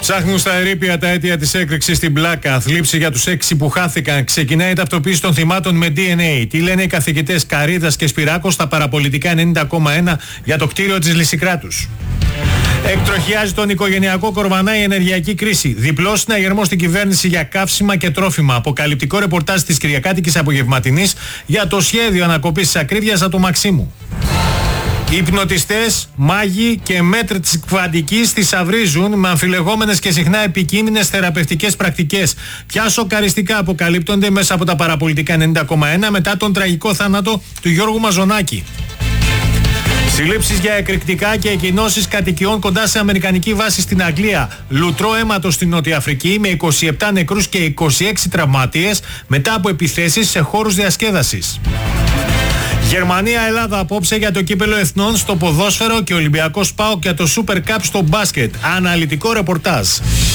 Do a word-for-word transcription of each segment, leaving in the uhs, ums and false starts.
Ψάχνουν στα ερείπια τα αίτια της έκρηξης στην Πλάκα. Θλίψη για τους έξι που χάθηκαν. Ξεκινάει η ταυτοποίηση των θυμάτων με ντι εν έι. Τι λένε οι καθηγητές Καρίδας και Σπυράκος στα παραπολιτικά ενενήντα κόμμα ένα για το κτίριο της Λυσικράτους. Εκτροχιάζει τον οικογενειακό Κορβανά η ενεργειακή κρίση. Διπλός συναγερμός στην κυβέρνηση για καύσιμα και τρόφιμα. Αποκαλυπτικό ρεπορτάζ της Κυριακάτικης Απογευματινής για το σχέδιο ανακοπής της ακρίβειας από το Μαξίμου. Υπνοτιστές, μάγοι και μέτροι της κβαντικής θησαυρίζουν με αμφιλεγόμενες και συχνά επικίνδυνες θεραπευτικές πρακτικές. Ποια σοκαριστικά αποκαλύπτονται μέσα από τα παραπολιτικά ενενήντα κόμμα ένα μετά τον τραγικό θάνατο του Γιώργου Μαζονάκη. Συλλήψεις για εκρηκτικά και εκκοινώσεις κατοικιών κοντά σε αμερικανική βάση στην Αγγλία. Λουτρό αίματος στην Νότια Αφρική με είκοσι επτά νεκρούς και είκοσι έξι τραυματίες μετά από επιθέσεις σε χώρους διασκέδασης. Γερμανία-Ελλάδα απόψε για το κύπελο εθνών στο ποδόσφαιρο και Ολυμπιακός ΠΑΟΚ για το Super Cup στο μπάσκετ. Αναλυτικό ρεπορτάζ.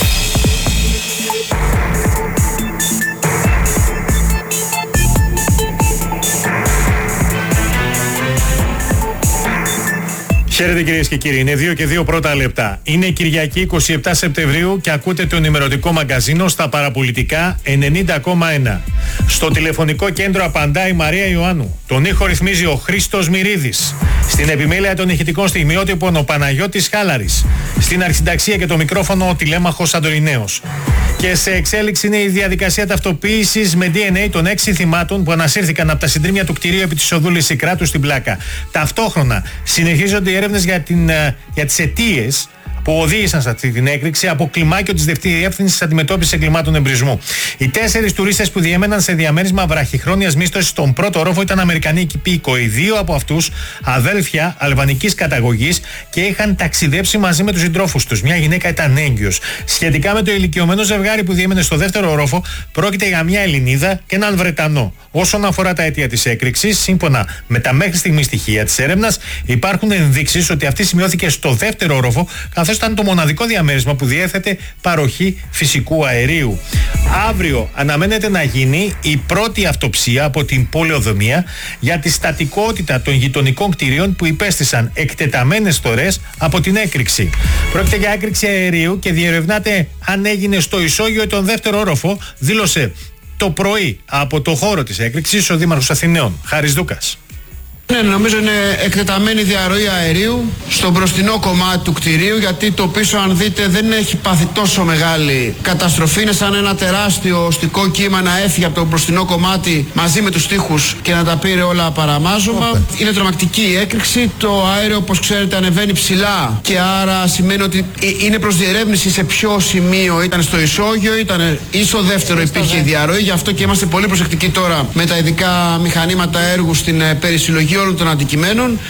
Χαίρετε κυρίες και κύριοι, είναι δύο και δύο πρώτα λεπτά. Είναι Κυριακή εικοστή εβδόμη Σεπτεμβρίου και ακούτε το ενημερωτικό μαγκαζίνο στα παραπολιτικά ενενήντα κόμμα ένα. Στο τηλεφωνικό κέντρο απαντά η Μαρία Ιωάννου. Τον ήχο ρυθμίζει ο Χρήστος Μυρίδης. Στην επιμέλεια των ηχητικών στιγμιότυπων ο Παναγιώτης Χάλαρης. Στην αρχισυνταξία και το μικρόφωνο ο τηλέμαχος Αντωρινέος. Και σε εξέλιξη είναι η διαδικασία ταυτοποίησης με ντι εν έι των έξι θυμάτων που ανασύρθηκαν από τα συντρίμμια του κτηρίου επί της οδού Λυσικράτου στην Πλάκα. Ταυτόχρονα συνεχίζονται οι έρευνες για, την, για τις αιτίες που οδήγησαν σε αυτή την έκρηξη από κλιμάκιο της Διεύθυνσης Αντιμετώπισης Εγκλημάτων Εμπρισμού. Οι τέσσερις τουρίστες που διέμεναν σε διαμέρισμα βραχυχρόνιας μίσθωσης στον πρώτο όροφο ήταν Αμερικανοί υπήκοοι. Δύο από αυτούς αδέλφια αλβανικής καταγωγής και είχαν ταξιδέψει μαζί με τους συντρόφους τους. Μια γυναίκα ήταν έγκυος. Σχετικά με το ηλικιωμένο ζευγάρι που διέμενε στο δεύτερο όροφο, πρόκειται για μια Ελληνίδα και έναν Βρετανό. Όσον αφορά τα αίτια της έκρηξης, σύμφωνα με τα μέχρι στιγμή στοιχεία της έρευνας, υπάρχουν ενδείξεις ότι αυτή σημειώθηκε στο δεύτερο όροφο, καθώς ήταν το μοναδικό διαμέρισμα που διέθετε παροχή φυσικού αερίου. Αύριο αναμένεται να γίνει η πρώτη αυτοψία από την πολεοδομία για τη στατικότητα των γειτονικών κτηρίων που υπέστησαν εκτεταμένες στορές από την έκρηξη. Πρόκειται για έκρηξη αερίου και διερευνάται αν έγινε στο ισόγειο ή τον δεύτερο όροφο, δήλωσε το πρωί από το χώρο της έκρηξης ο Δήμαρχος Αθηναίων, Χάρης Δούκας. Ναι, νομίζω είναι εκτεταμένη διαρροή αερίου στο μπροστινό κομμάτι του κτηρίου, γιατί το πίσω, αν δείτε, δεν έχει πάθει τόσο μεγάλη καταστροφή. Είναι σαν ένα τεράστιο οστικό κύμα να έφυγε από το μπροστινό κομμάτι μαζί με τους τοίχους και να τα πήρε όλα παραμάζωμα. Okay. Είναι τρομακτική η έκρηξη. Το αέριο, όπως ξέρετε, ανεβαίνει ψηλά και άρα σημαίνει ότι είναι προς διερεύνηση σε ποιο σημείο ήταν στο ισόγειο, ήταν ή στο δεύτερο υπήρχε η διαρροή. Γι' αυτό και είμαστε πολύ προσεκτικοί τώρα με τα ειδικά μηχανήματα έργου στην περισυλλογή όλων των αντικειμένων.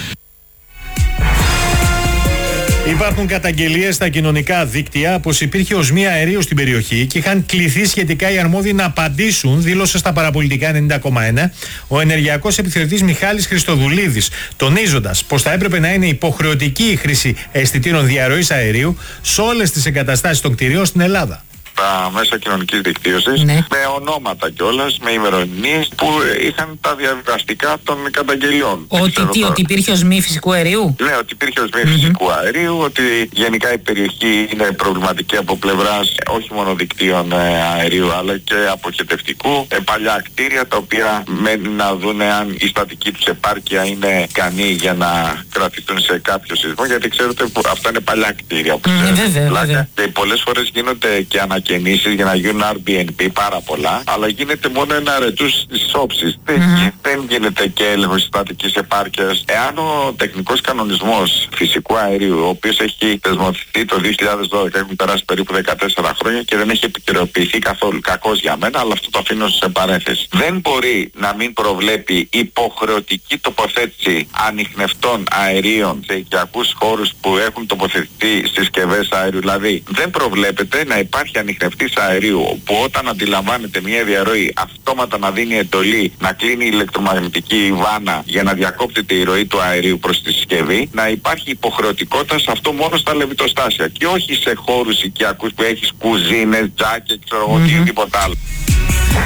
Υπάρχουν καταγγελίες στα κοινωνικά δίκτυα πως υπήρχε οσμία αερίου στην περιοχή και είχαν κληθεί σχετικά οι αρμόδιοι να απαντήσουν, δήλωσε στα παραπολιτικά ενενήντα κόμμα ένα ο ενεργειακός επιθεωρητής Μιχάλης Χριστοδουλίδης, τονίζοντας πως θα έπρεπε να είναι υποχρεωτική η χρήση αισθητήρων διαρροής αερίου σε όλες τις εγκαταστάσεις των κτηρίων στην Ελλάδα. Τα μέσα κοινωνικής δικτύωσης, ναι, με ονόματα κιόλας, με ημερομηνίες που είχαν τα διαβιβαστικά των καταγγελιών. Ότι, τι, ότι υπήρχε οσμή φυσικού αερίου. Ναι, ότι υπήρχε οσμή mm-hmm. φυσικού αερίου, ότι γενικά η περιοχή είναι προβληματική από πλευράς όχι μόνο δικτύων ε, αερίου αλλά και αποχετευτικού. Ε, παλιά κτίρια τα οποία μένει να δουν αν η στατική τους επάρκεια είναι ικανή για να κρατηθούν σε κάποιο σεισμό, γιατί ξέρετε που αυτά είναι παλιά κτίρια. Mm, βέβαια, βέβαια. Και πολλές φορές γίνονται και ανακοινώσεις για να γίνουν Airbnb πάρα πολλά, αλλά γίνεται μόνο ένα ρετούς στις όψεις. Mm-hmm. Δεν, δεν γίνεται και έλεγχος στατικής επάρκειας. Εάν ο τεχνικός κανονισμός φυσικού αερίου, ο οποίος έχει θεσμοθετηθεί το δύο χιλιάδες δώδεκα, έχουν περάσει περίπου δεκατέσσερα χρόνια και δεν έχει επικαιροποιηθεί καθόλου, κακός για μένα, αλλά αυτό το αφήνω σε παρένθεση. Δεν μπορεί να μην προβλέπει υποχρεωτική τοποθέτηση ανιχνευτών αερίων σε οικιακούς χώρους που έχουν τοποθετηθεί συσκευές αερίου. Δηλαδή, δεν προβλέπεται να υπάρχει ανιχνευτής αερίου που όταν αντιλαμβάνεται μια διαρροή αυτόματα να δίνει εντολή να κλείνει η ηλεκτρομαγνητική βάνα για να διακόπτεται η ροή του αερίου προς τη συσκευή, να υπάρχει υποχρεωτικότητα σε αυτό μόνο στα λεβιτοστάσια και όχι σε χώρους οικιακούς που έχεις κουζίνες, τζάκες, ξέρω εγώ, mm-hmm. τίποτα άλλο.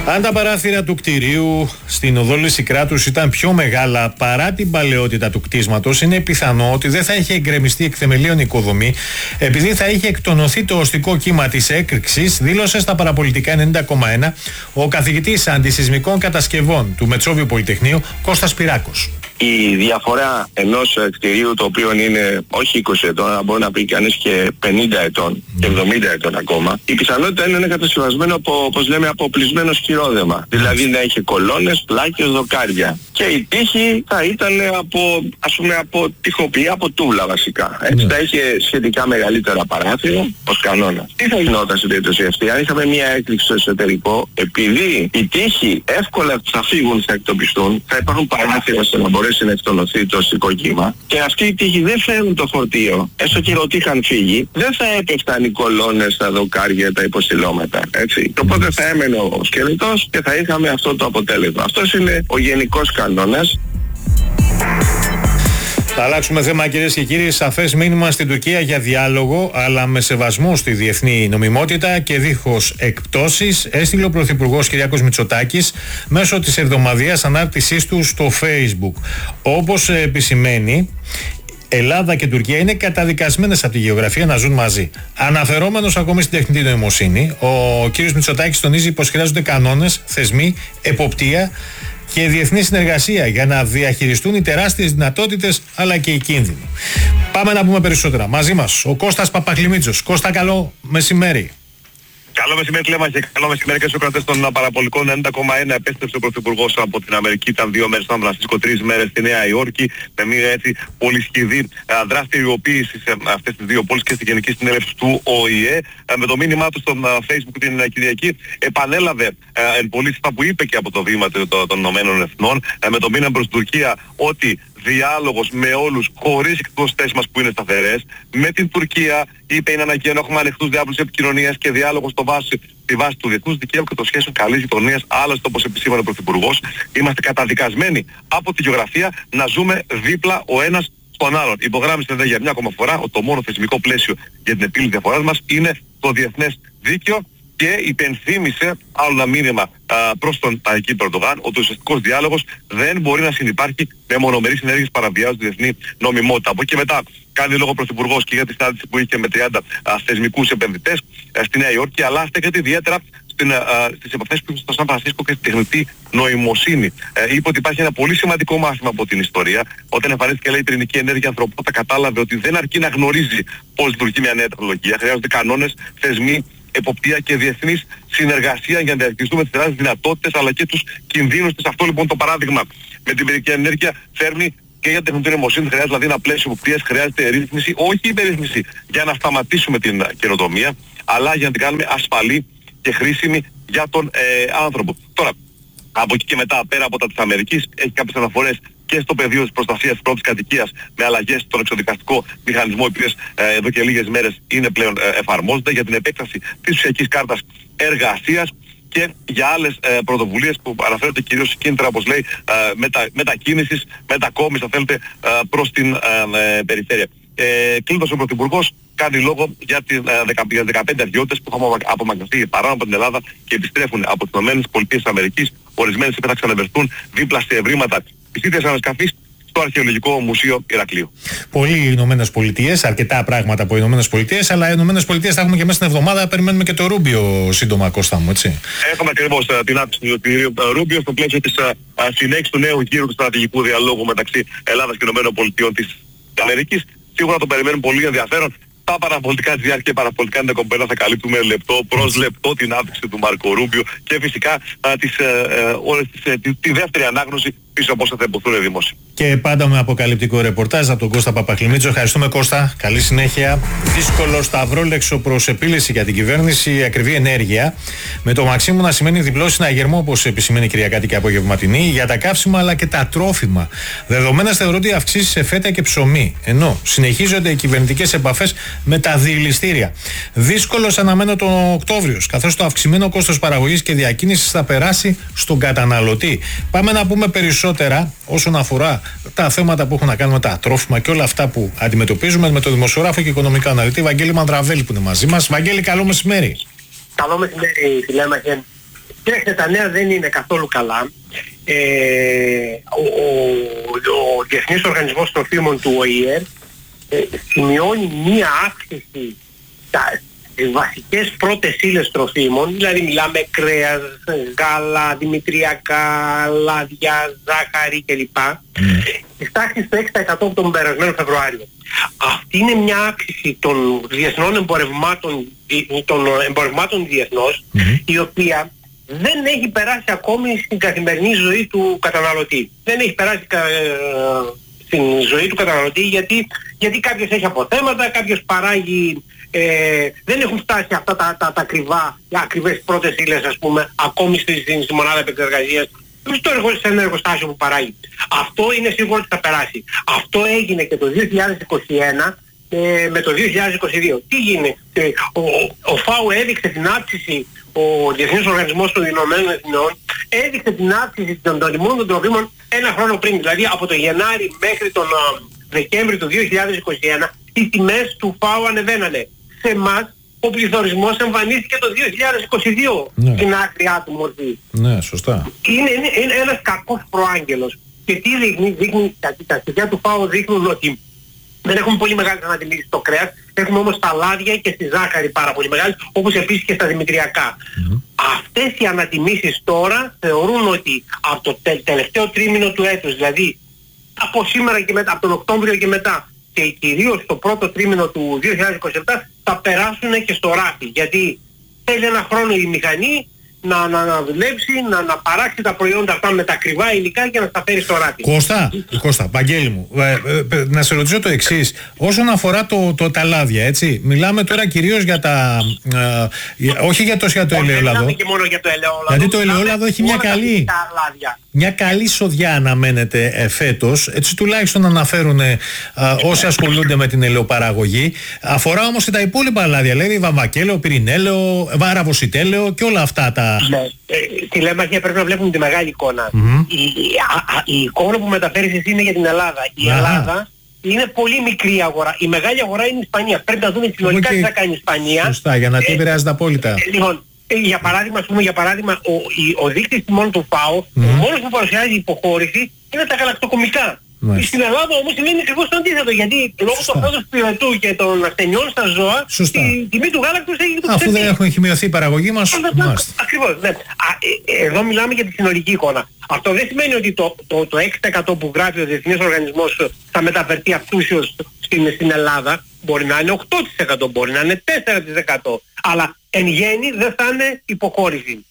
Αν τα παράθυρα του κτηρίου στην οδό Λυσικράτους ήταν πιο μεγάλα παρά την παλαιότητα του κτίσματος, είναι πιθανό ότι δεν θα είχε εγκρεμιστεί εκ θεμελίων οικοδομή, επειδή θα είχε εκτονωθεί το οστικό κύμα της έκρηξης, δήλωσε στα παραπολιτικά ενενήντα κόμμα ένα ο καθηγητής αντισυσμικών κατασκευών του Μετσόβιου Πολυτεχνείου, Κώστας Πυράκος. Η διαφορά ενός κτηρίου το οποίο είναι όχι είκοσι ετών, αλλά μπορεί να πει κανείς και πενήντα ετών και εβδομήντα ετών ακόμα, η πιθανότητα είναι να είναι κατασκευασμένο από, όπως λέμε, από οπλισμένο σκυρόδεμα. Δηλαδή να είχε κολόνες, πλάκες, δοκάρια. Και η τύχη θα ήταν από, ας πούμε, από τυχοποιία, από τούβλα βασικά. Έτσι θα είχε σχετικά μεγαλύτερα παράθυρα ως κανόνα. Τι θα γινόταν στην περίπτωση αυτή? Αν είχαμε μια έκρηξη στο εσωτερικό, επειδή οι τύχοι εύκολα θα φύγουν, θα εκτοπιστούν, θα υπάρχουν παράθυρα ώστε να μπορέσει να εκτονωθεί το οστικό κύμα, και αυτοί οι τύχοι δεν φέρνουν το φορτίο, έστω και ότι είχαν φύγει, δεν θα έπεφταν οι κολόνες, τα δοκάρια, τα υποστηλώματα. Έτσι. Οπότε θα έμενε ο σκελετός και θα είχαμε αυτό το αποτέλεσμα. Αυτός είναι ο γενικός κανόνας. Θα αλλάξουμε θέμα, κυρίες και κύριοι. Σαφές μήνυμα στην Τουρκία για διάλογο, αλλά με σεβασμό στη διεθνή νομιμότητα και δίχως εκπτώσεις, έστειλε ο Πρωθυπουργός Κυριάκος Μητσοτάκης μέσω της εβδομαδιαίας ανάρτησής του στο Facebook. Όπως επισημαίνει, Ελλάδα και Τουρκία είναι καταδικασμένες από τη γεωγραφία να ζουν μαζί. Αναφερόμενος ακόμη στην τεχνητή νοημοσύνη, ο κ. Μητσοτάκης τονίζει πως χρειάζονται κανόνες, θεσμοί, εποπτεία και διεθνή συνεργασία για να διαχειριστούν οι τεράστιες δυνατότητες αλλά και οι κίνδυνοι. Πάμε να πούμε περισσότερα. Μαζί μας ο Κώστας Παπαχλημίτσος. Κώστα, καλό μεσημέρι. Καλό μεσημέρι, Κλέμα, και καλό μεσημέρι και στους κρατές των παραπολικών. ενενήντα κόμμα ένα επέστρεψε ο Πρωθυπουργός από την Αμερική. Ήταν δύο μέρες στο Σαν Φρανσίσκο, τρεις μέρες στη Νέα Υόρκη, με μια έτσι πολυσχηδή δραστηριοποίηση σε αυτές τις δύο πόλεις και στην Γενική Συνέλευση του Ο Η Ε. Με το μήνυμά του στο Facebook την Κυριακή επανέλαβε εν πωλής αυτά που είπε και από το βήμα των Ηνωμένων Εθνών, με το μήνυμα προς την Τουρκία ότι διάλογος με όλους χωρίς εκτός θέσεις μας που είναι σταθερές. Με την Τουρκία είπε είναι αναγκαίο να έχουμε ανοιχτούς διάβλους επικοινωνίας και διάλογο στο βάση, στη βάση του διεθνούς δικαίου και των σχέσεων καλής γειτονίας. Άλλωστε, όπως επισήμανε ο Πρωθυπουργός, είμαστε καταδικασμένοι από τη γεωγραφία να ζούμε δίπλα ο ένας στον άλλον. Υπογράμμισε δε για μια ακόμα φορά ότι το μόνο θεσμικό πλαίσιο για την επίλυση διαφοράς μας είναι το διεθνές δίκαιο. Και υπενθύμησε άλλο ένα μήνυμα α, προς τον Ταγί Περντογάν ότι ο ουσιαστικός διάλογος δεν μπορεί να συνυπάρχει με μονομερείς ενέργειες παραβιάζοντας τη διεθνή νομιμότητα. Από εκεί μετά κάνει λόγο ο Πρωθυπουργός και για τη συνάντηση που είχε με τριάντα α, θεσμικούς επενδυτές α, στη Νέα Υόρκη, αλλά στέκεται ιδιαίτερα στην, α, στις επαφές που είχε στο Σαν Φρανσίσκο και στη τεχνητή νοημοσύνη. Ε, είπε ότι υπάρχει ένα πολύ σημαντικό μάθημα από την ιστορία. Όταν εμφανίστηκε, λέει, η πυρηνική ενέργεια, η ανθρωπότητα κατάλαβε ότι δεν αρκεί να γνωρίζει πώς λειτουργεί μια νέα τεχνολογία. Χρειάζονται κανόνες, θεσμοί, εποπτεία και διεθνής συνεργασία για να διαχειριστούμε τις τεράστιες δυνατότητες αλλά και τους κινδύνους της. Αυτό λοιπόν το παράδειγμα με την πυρηνική ενέργεια φέρνει και για τεχνητή νοημοσύνη. Χρειάζεται δηλαδή ένα πλαίσιο εποπτείας, χρειάζεται ρύθμιση, όχι υπερρύθμιση για να σταματήσουμε την καινοτομία, αλλά για να την κάνουμε ασφαλή και χρήσιμη για τον ε, άνθρωπο. Τώρα, από εκεί και μετά, πέρα από τα της Αμερικής, έχει κάποιες αναφορές και στο πεδίο της προστασίας της πρώτης κατοικίας με αλλαγές στον εξοδικαστικό μηχανισμό, οι οποίες ε, εδώ και λίγες μέρες είναι πλέον ε, εφαρμόζονται, για την επέκταση της ψηφιακής κάρτας εργασίας και για άλλες ε, πρωτοβουλίες που αναφέρονται κυρίως κίνητρα, όπως λέει, ε, μετα, μετακίνησης, μετακόμισης, αν θέλετε, ε, προς την ε, ε, περιφέρεια. Ε, κλείνοντας, ο Πρωθυπουργός κάνει λόγο για τις ε, δεκαπέντε αρχαιότητες που έχουν απομακρυνθεί παράνομα από την Ελλάδα και επιστρέφουν από τις ΗΠΑ. Ορισμένες θα ξαναβερθούν δίπλα σε ευρήματα της ίδιας ανασκαφής στο Αρχαιολογικό Μουσείο Ηρακλείου. Πολλοί οι Ηνωμένες Πολιτείες, αρκετά πράγματα από οι Ηνωμένες Πολιτείες, αλλά οι Ηνωμένες Πολιτείες θα έχουμε και μέσα στην εβδομάδα. Περιμένουμε και το Ρούμπιο σύντομα, Κώστα μου, έτσι. Έχουμε ακριβώς uh, την άποψη του κ. Ρούμπιο στο πλαίσιο της uh, συνέχισης του νέου γύρου του στρατηγικού διαλόγου μεταξύ Ελλάδας και Ηνωμένων Πολιτειών της Αμερικής. Σίγουρα το περιμένουν πολύ ενδιαφέρον. Τα παραπολιτικά της διάρκεια και παραπολιτικά είναι κομπέλα, θα καλύπτουμε λεπτό προς λεπτό την άποψη του Μάρκο Ρούμπιο και φυσικά α, τις, ε, όλες τις, ε, τη, τη δεύτερη ανάγνωση πίσω από όσα θα υποθούν δημόσια. Και πάντα με αποκαλυπτικό ρεπορτάζ από τον Κώστα Παπαχλημίτσο. Ευχαριστούμε, Κώστα. Καλή συνέχεια. Δύσκολο σταυρόλεξο προς επίλυση για την κυβέρνηση, ακριβή ενέργεια. Με το Μαξίμου να σημαίνει διπλό συναγερμό, όπως επισημαίνει Κυριακάτη και απογευματινή, για τα καύσιμα αλλά και τα τρόφιμα. Δεδομένες θεωρούνται οι αυξήσεις σε φέτα και ψωμί. Ενώ συνεχίζονται οι κυβερνητικές επαφές με τα διηληστήρια. Δύσκολος αναμένω τον Οκτώβριο, καθώς το αυξημένο κόστος παραγωγής και διακίνησης θα περάσει στον καταναλωτή. Πάμε να πούμε περισσότερα όσον αφορά τα θέματα που έχουν να κάνουν με τα τρόφιμα και όλα αυτά που αντιμετωπίζουμε με τον δημοσιογράφο και οικονομικό αναλυτή Βαγγέλη Μανδραβέλη που είναι μαζί μας. Βαγγέλη, καλό μεσημέρι. Καλό μεσημέρι, Τηλέμαχε. Κοιτάξτε, τα νέα δεν είναι καθόλου καλά. Ε, ο, ο, ο Διεθνής Οργανισμός Τροφίμων του Ο Η Ε ε, σημειώνει μία αύξηση στα βασικές πρώτες ύλες τροφίμων, δηλαδή μιλάμε κρέας, γάλα, δημητριακά, λάδια, ζάχαρη κλπ. Mm. Στάξη στο έξι τοις εκατό τον περασμένο Φεβρουάριο. Αυτή είναι μια αύξηση των διεθνών εμπορευμάτων, των εμπορευμάτων διεθνώς, mm-hmm. η οποία δεν έχει περάσει ακόμη στην καθημερινή ζωή του καταναλωτή. Δεν έχει περάσει ε, στην ζωή του καταναλωτή γιατί, γιατί κάποιος έχει αποθέματα, κάποιος παράγει, ε, δεν έχουν φτάσει αυτά τα, τα, τα ακριβά, οι ακριβές πρώτες ύλες, ας πούμε, ακόμη στη, στη, στη μονάδα επεξεργασίας, στο εργο, σε ένα εργοστάσιο που παράγει. Αυτό είναι σίγουρο ότι θα περάσει. Αυτό έγινε και το δύο χιλιάδες είκοσι ένα ε, με το δύο χιλιάδες είκοσι δύο. Τι γίνεται, ε, ο, ο ΦΑΟ έδειξε την αύξηση, ο Διεθνής Οργανισμός των Ηνωμένων Εθνών έδειξε την αύξηση των τιμών των τροφίμων ένα χρόνο πριν. Δηλαδή από το Γενάρη μέχρι τον uh, Δεκέμβρη του δύο χιλιάδες είκοσι ένα οι τιμές του ΦΑΟ ανεβαίνανε. Σε εμάς ο πληθωρισμός εμφανίστηκε το δύο χιλιάδες είκοσι δύο ναι. στην άκριά του μορφή. Ναι, σωστά. Είναι, είναι, είναι ένας κακός προάγγελος. Και τι δείχνει, δείχνει τα, τα στοιχεία του ΦΑΟ δείχνουν ότι δεν έχουμε πολύ μεγάλες ανατιμήσεις στο κρέας, έχουμε όμως στα λάδια και στη ζάχαρη πάρα πολύ μεγάλες, όπως επίσης και στα δημητριακά. Mm-hmm. Αυτές οι ανατιμήσεις τώρα θεωρούν ότι από το τε, τελευταίο τρίμηνο του έτους, δηλαδή από σήμερα και μετά, από τον Οκτώβριο και μετά, και κυρίως το πρώτο τρίμηνο του δύο χιλιάδες είκοσι επτά θα περάσουν και στο ράφι. Γιατί θέλει ένα χρόνο η μηχανή να, να, να δουλέψει, να, να παράξει τα προϊόντα αυτά με τα ακριβά υλικά και να τα φέρει στο ράφι. Κώστα, Κώστα, Βαγγέλη μου, ε, ε, να σε ρωτήσω το εξής. Όσον αφορά το, το, τα λάδια, έτσι, μιλάμε τώρα κυρίως για τα... Ε, όχι για τόσο για το ελαιόλαδο. Δεν μιλάμε και μόνο για το ελαιόλαδο. Γιατί το ελαιόλαδο έχει μια καλή... Μια καλή σοδιά αναμένεται ε, φέτος, έτσι τουλάχιστον αναφέρουν ε, όσοι ασχολούνται με την ελαιοπαραγωγή. Αφορά όμως και τα υπόλοιπα λάδια, δηλαδή βαμβακέλαιο, πυρηνέλαιο, βαραβοσιτέλαιο και όλα αυτά τα... Ναι, ε, τη Λέμαχια πρέπει να βλέπουμε τη μεγάλη εικόνα. Mm-hmm. Η, η, α, η εικόνα που μεταφέρεις εσύ είναι για την Ελλάδα. Η Α. Ελλάδα είναι πολύ μικρή αγορά. Η μεγάλη αγορά είναι η Ισπανία. Πρέπει να δούμε συνολικά τι θα κάνει η Ισπανία. Σωστά, για να την επηρεάζει απόλυτα. Ε, λοιπόν, για παράδειγμα, ας πούμε, για παράδειγμα, ο, η, ο δείκτης τιμών του ΦΑΟ, mm-hmm. ο μόνος που παρουσιάζει υποχώρηση είναι τα γαλακτοκομικά. Mm-hmm. Στην Ελλάδα όμως συμβαίνει ακριβώς το αντίθετο, γιατί λόγω του πρώτου πυρετού και των ασθενειών στα ζώα, Σωστά. η τιμή του γάλακτος έχει το αφού δεν έχουν χυμειωθεί η παραγωγή μας. Ακριβώς, ναι. Α, ε, εδώ μιλάμε για τη συνολική εικόνα. Αυτό δεν σημαίνει ότι το, το, το έξι τοις εκατό που γράφει ο Διεθνής Οργανισμός θα μεταφερθεί αυτούσιος στην, στην Ελλάδα. Μπορεί να είναι οκτώ τοις εκατό, μπορεί να είναι τέσσερα τοις εκατό. Αλλά εν γέννη δεν θα είναι υποχώρηση.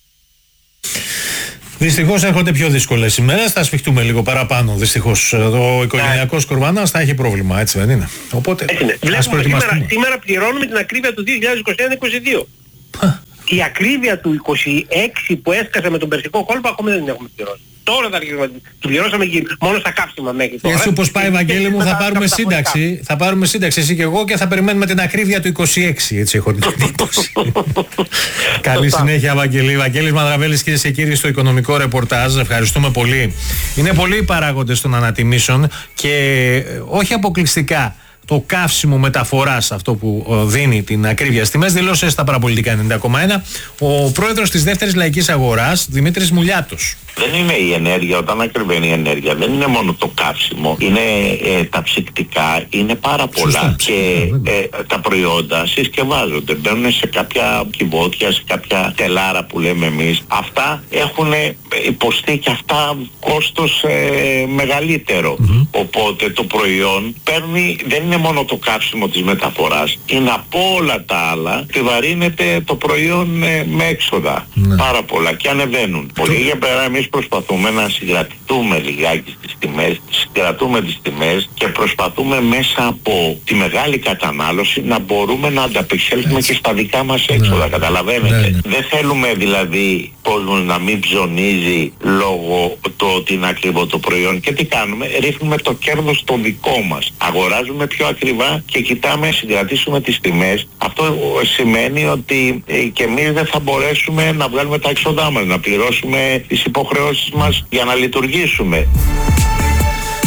Δυστυχώς έρχονται πιο δύσκολες ημέρες, θα σφιχτούμε λίγο παραπάνω. Δυστυχώς ο οικογενειακός κορβανάς θα έχει πρόβλημα, έτσι δεν είναι? Οπότε έτσι είναι. Βλέπουμε σήμερα, σήμερα πληρώνουμε την ακρίβεια του δύο χιλιάδες είκοσι ένα είκοσι δύο. Η ακρίβεια του είκοσι έξι που έσκασε με τον περσικό κόλπο ακόμη δεν την έχουμε πληρώσει. Τώρα θα αρχίσουμε, την πληρώσαμε μόνο στα κάψιμα μέχρι τώρα. Έτσι όπως πάει, Βαγγέλη μου, θα πάρουμε σύνταξη, θα πάρουμε σύνταξη εσύ και εγώ και θα περιμένουμε την ακρίβεια του είκοσι έξι, έτσι έχω την εντύπωση. Καλή συνέχεια, Βαγγέλη. Βαγγέλης Μανδραβέλης, κυρίες και κύριοι, στο οικονομικό ρεπορτάζ. Ευχαριστούμε πολύ. Είναι πολλοί οι παράγοντες των ανατιμήσεων και όχι αποκλειστικά το καύσιμο μεταφοράς, αυτό που δίνει την ακρίβεια στις τιμές. Δηλώσε στα παραπολιτικά ενενήντα κόμμα ένα ο πρόεδρος της δεύτερης λαϊκής αγοράς, Δημήτρης Μουλιάτος. Δεν είναι η ενέργεια, όταν ακριβένει η ενέργεια, δεν είναι μόνο το καύσιμο, είναι ε, τα ψυκτικά, είναι πάρα πολλά. Σωστά, και ε, τα προϊόντα συσκευάζονται, μπαίνουν σε κάποια κυβότια, σε κάποια τελάρα που λέμε εμείς. Αυτά έχουν υποστεί και αυτά κόστος ε, μεγαλύτερο. Mm-hmm. Οπότε το προϊόν παίρνει, δεν είναι μόνο το καύσιμο της μεταφοράς, είναι από όλα τα άλλα, επιβαρύνεται το προϊόν ε, με έξοδα. Mm-hmm. Πάρα πολλά και ανεβαίνουν. Πολύ για πέρα εμείς προσπαθούμε να συγκρατηθούμε λιγάκι στις τιμές, συγκρατούμε τις τιμές και προσπαθούμε μέσα από τη μεγάλη κατανάλωση να μπορούμε να ανταπεξέλθουμε και στα δικά μας έξοδα, ναι. Καταλαβαίνετε. Ναι, ναι. Δεν θέλουμε δηλαδή κόσμος να μην ψωνίζει λόγω του ότι είναι ακριβό το προϊόν. Και τι κάνουμε? Ρίχνουμε το κέρδος στο δικό μας. Αγοράζουμε πιο ακριβά και κοιτάμε να συγκρατήσουμε τις τιμές. Αυτό σημαίνει ότι ε, και εμείς δεν θα μπορέσουμε να βγάλουμε τα έξοδά μας, να πληρώσουμε τις υποχρεώσεις μας για να λειτουργήσουμε.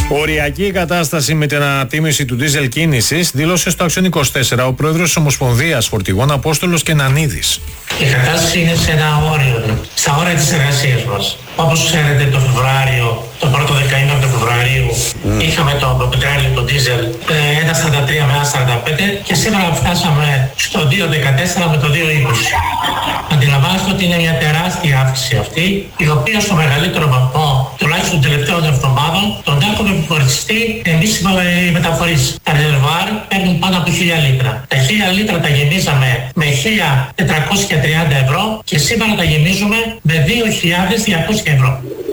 Οριακή κατάσταση με την ανατίμηση του ντίζελ κίνησης, δήλωσε στο Action είκοσι τέσσερα ο πρόεδρος της Ομοσπονδίας Φορτηγών Απόστολος Κενανίδης. Η κατάσταση είναι σε ένα όριο, στα όρια της εργασίας μας. Όπως ξέρετε, το Φεβρουάριο, το πρώτο δεκαήμερο του Φεβρουαρίου, mm. είχαμε το πετρέλαιο, το ντίζελ, ένα σαράντα τρία με ένα σαράντα πέντε και σήμερα φτάσαμε στο δύο δεκατέσσερα με το δύο είκοσι. Αντιλαμβάνεστε ότι είναι μια τεράστια αύξηση αυτή, η οποία στο μεγαλύτερο βαθμό, τουλάχιστον των τελευταίων εβδομάδων, τον έχουμε επιφοριστεί εμείς οι μεταφορείς. Τα ρεζερβουάρ παίρνουν πάνω από χίλια λίτρα. Τα χίλια λίτρα τα γεμίζαμε με χίλια τετρακόσια τριάντα ευρώ και σήμερα τα γεμίζουμε με δύο χιλιάδες διακόσια ευρώ.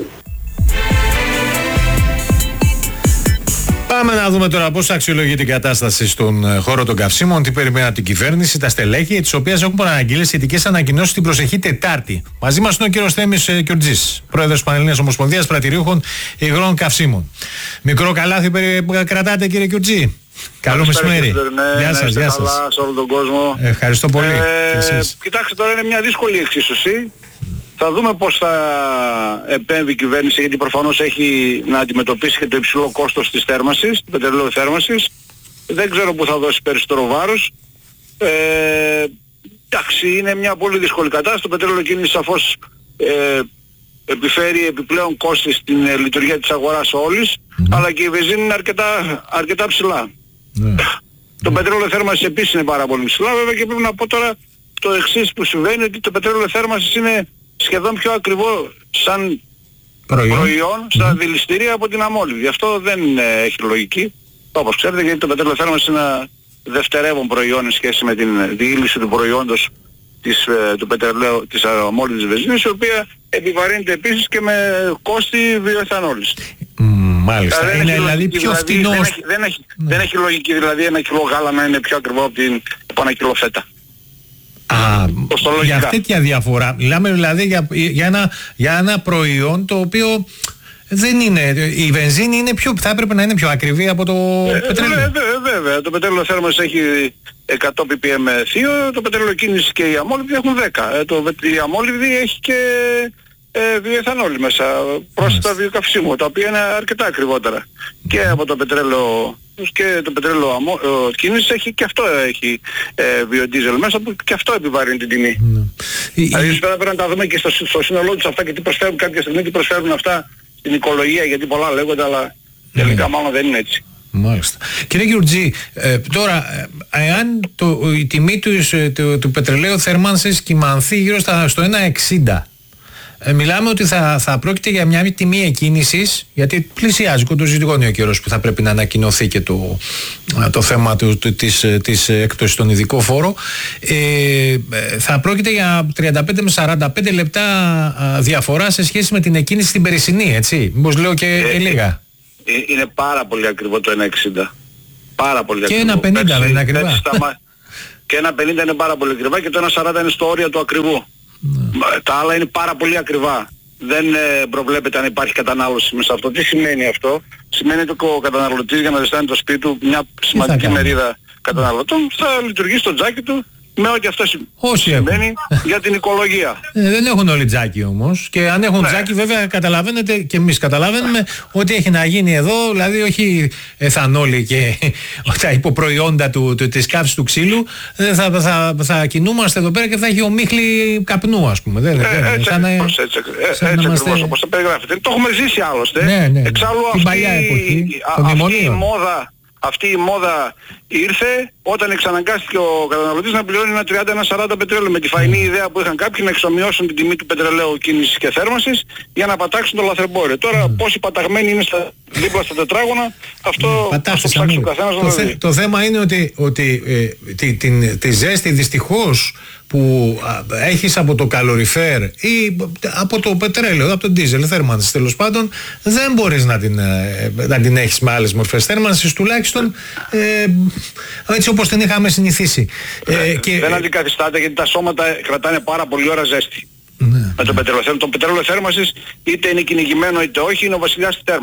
Πάμε να δούμε τώρα πώς αξιολογεί την κατάσταση στον χώρο των καυσίμων, τι περιμένει από την κυβέρνηση, τα στελέχη, τις οποίες έχουν προαναγγείλει σχετικές ανακοινώσεις την προσεχή Τετάρτη. Μαζί μας είναι ο κύριος Θέμης Κιουρτζής, πρόεδρος της Πανελλήνιας Ομοσπονδίας Πρατηριούχων Υγρών Καυσίμων. Μικρό καλάθι κρατάτε, κύριε Κιουρτζή. Καλό μεσημέρι. Ναι, γεια σας, γεια σας. Σε όλο τον κόσμο. Ευχαριστώ πολύ. Ε, κοιτάξτε, τώρα είναι μια δύσκολη εξίσωση. Θα δούμε πώς θα επέμβει η κυβέρνηση, γιατί προφανώς έχει να αντιμετωπίσει και το υψηλό κόστος της θέρμανσης, του πετρελαίου θέρμανσης. Δεν ξέρω που θα δώσει περισσότερο βάρος. Ε, εντάξει, είναι μια πολύ δύσκολη κατάσταση. Το πετρέλαιο κίνηση σαφώς ε, επιφέρει επιπλέον κόστη στην ε, λειτουργία της αγοράς όλης, mm-hmm. αλλά και η βενζίνη είναι αρκετά, αρκετά ψηλά. Mm. Το πετρέλαιο θέρμανσης επίσης είναι πάρα πολύ ψηλά, βέβαια, και πρέπει να πω τώρα το εξής που συμβαίνει, ότι το πετρέλαιο θέρμανσης είναι σχεδόν πιο ακριβό σαν προϊόν, προϊόν στα mm. δηληστήρια από την αμόλυβδη. Αυτό δεν ε, έχει λογική, όπως ξέρετε, γιατί το πετρέλαιο θέρμανσης είναι ένα δευτερεύον προϊόν σε σχέση με την διήλυση του προϊόντος της, ε, του πετρελαίου, της αμόλυβδης βενζίνης, η οποία επιβαρύνεται επίσης και με κόστη βιοεθανόλης. Mm, μάλιστα. Δηλαδή, είναι δηλαδή πιο δηλαδή, φτηνός. Δεν έχει, δεν, έχει, ναι. δεν έχει λογική δηλαδή ένα κιλό γάλα να είναι πιο ακριβό από, την, από ένα κιλό φέτα. Α, για τέτοια διαφορά. Μιλάμε δηλαδή για, για, ένα, για ένα προϊόν το οποίο δεν είναι. Η βενζίνη είναι πιο, θα έπρεπε να είναι πιο ακριβή από το ε, πετρέλαιο. Ε, βέβαια, βέβαια. Το πετρέλαιο θέρμανσης έχει εκατό πι πι εμ θείο, το πετρέλαιο κίνηση και η αμόλυβδη έχουν δέκα. Ε, το, η αμόλυβδη έχει και ε, βιοεθανόλη μέσα, πρόσθετα βιοκαυσίμου, τα οποία είναι αρκετά ακριβότερα. Mm. Και από το πετρέλαιο και το πετρέλαιο αμο, ε, κίνησης έχει και αυτό έχει ε, βιοντίζελ μέσα, που και αυτό επιβαρύνει την τιμή. Mm. Δηλαδή πέρα πρέπει να τα δούμε και στο, στο σύνολό τους αυτά και τι προσφέρουν κάποια στιγμή, τι προσφέρουν αυτά στην οικολογία, γιατί πολλά λέγονται, αλλά τελικά mm. μάλλον δεν είναι έτσι. Μάλιστα. Κύριε Κιουρτζή, ε, τώρα, εάν το, η τιμή του, του, του πετρελαίου θέρμανσης κυμανθεί γύρω στα, στο ένα εξήντα, ε, μιλάμε ότι θα, θα πρόκειται για μια τιμή εκκίνησης, γιατί πλησιάζει κοντοζυγώνει ο καιρός που θα πρέπει να ανακοινωθεί και το, το θέμα του, του, της, της έκπτωσης στον ειδικό φόρο. Ε, θα πρόκειται για τριάντα πέντε με σαράντα πέντε λεπτά διαφορά σε σχέση με την εκκίνηση στην περσινή, έτσι. Μήπως λέω και, ε, και λίγα. Είναι πάρα πολύ ακριβό το ένα εξήντα. Πάρα πολύ ακριβό. Και ένα πενήντα δεν είναι ακριβά. Σταμα... και ένα πενήντα είναι πάρα πολύ ακριβά και το ένα σαράντα είναι στο όριο του ακριβού. Ναι. Τα άλλα είναι πάρα πολύ ακριβά. Δεν ε, προβλέπεται αν υπάρχει κατανάλωση μέσα αυτό. Τι σημαίνει αυτό? Σημαίνει ότι ο καταναλωτής, για να ζεστάνει το σπίτι του μια σημαντική μερίδα καταναλωτών, θα λειτουργεί στο τζάκι του με ό,τι αυτό σημαίνει για την οικολογία. Ε, δεν έχουν όλοι τζάκι όμως. Και αν έχουν ναι. τζάκι, βέβαια καταλαβαίνετε και εμείς καταλαβαίνουμε ναι. ότι έχει να γίνει εδώ, δηλαδή όχι εθανόλη και τα υποπροϊόντα του, του, της καύσης του ξύλου. Θα, θα, θα, θα κινούμαστε εδώ πέρα και θα έχει ομίχλη καπνού, ας πούμε. Δεν, ε, δεν, έτσι σαν ακριβώς, έτσι, έτσι, έτσι είμαστε... ακριβώς όπως το περιγράφετε. Το έχουμε ζήσει άλλωστε. Ναι, ναι. Εξάλλου την αυτή, παλιά εποχή, α, αυτή η μόδα Αυτή η μόδα ήρθε όταν εξαναγκάστηκε ο καταναλωτής να πληρώνει ένα τριάντα με ένα σαράντα πετρέλαιο, με τη φαϊνή ιδέα που είχαν κάποιοι να εξομοιώσουν την τιμή του πετρελαίου κίνησης και θέρμανσης για να πατάξουν το λαθρεμπόριο. Τώρα mm. πόσοι παταγμένοι είναι στα, δίπλα στα τετράγωνα, αυτό mm. θα το ψάξει ο καθένας να το δει. Το θέμα είναι ότι, ότι ε, τη, την, τη ζέστη δυστυχώς που α, έχεις από το καλοριφέρ ή από το πετρέλαιο, από το ντίζελ θέρμανσης τέλος πάντων, δεν μπορείς να την, ε, να την έχεις με άλλες μορφές θέρμανσης, τουλάχιστον ε, έτσι όπως την είχαμε συνηθίσει. Ε, και, δεν αντικαθιστάται, γιατί τα σώματα κρατάνε πάρα πολύ ώρα ζέστη. Ναι, με το πετρέλαιο. Το πετρέλαιο θέρμανσης είτε είναι κυνηγημένο είτε όχι, είναι ο βασιλιάς της θέρμανσης.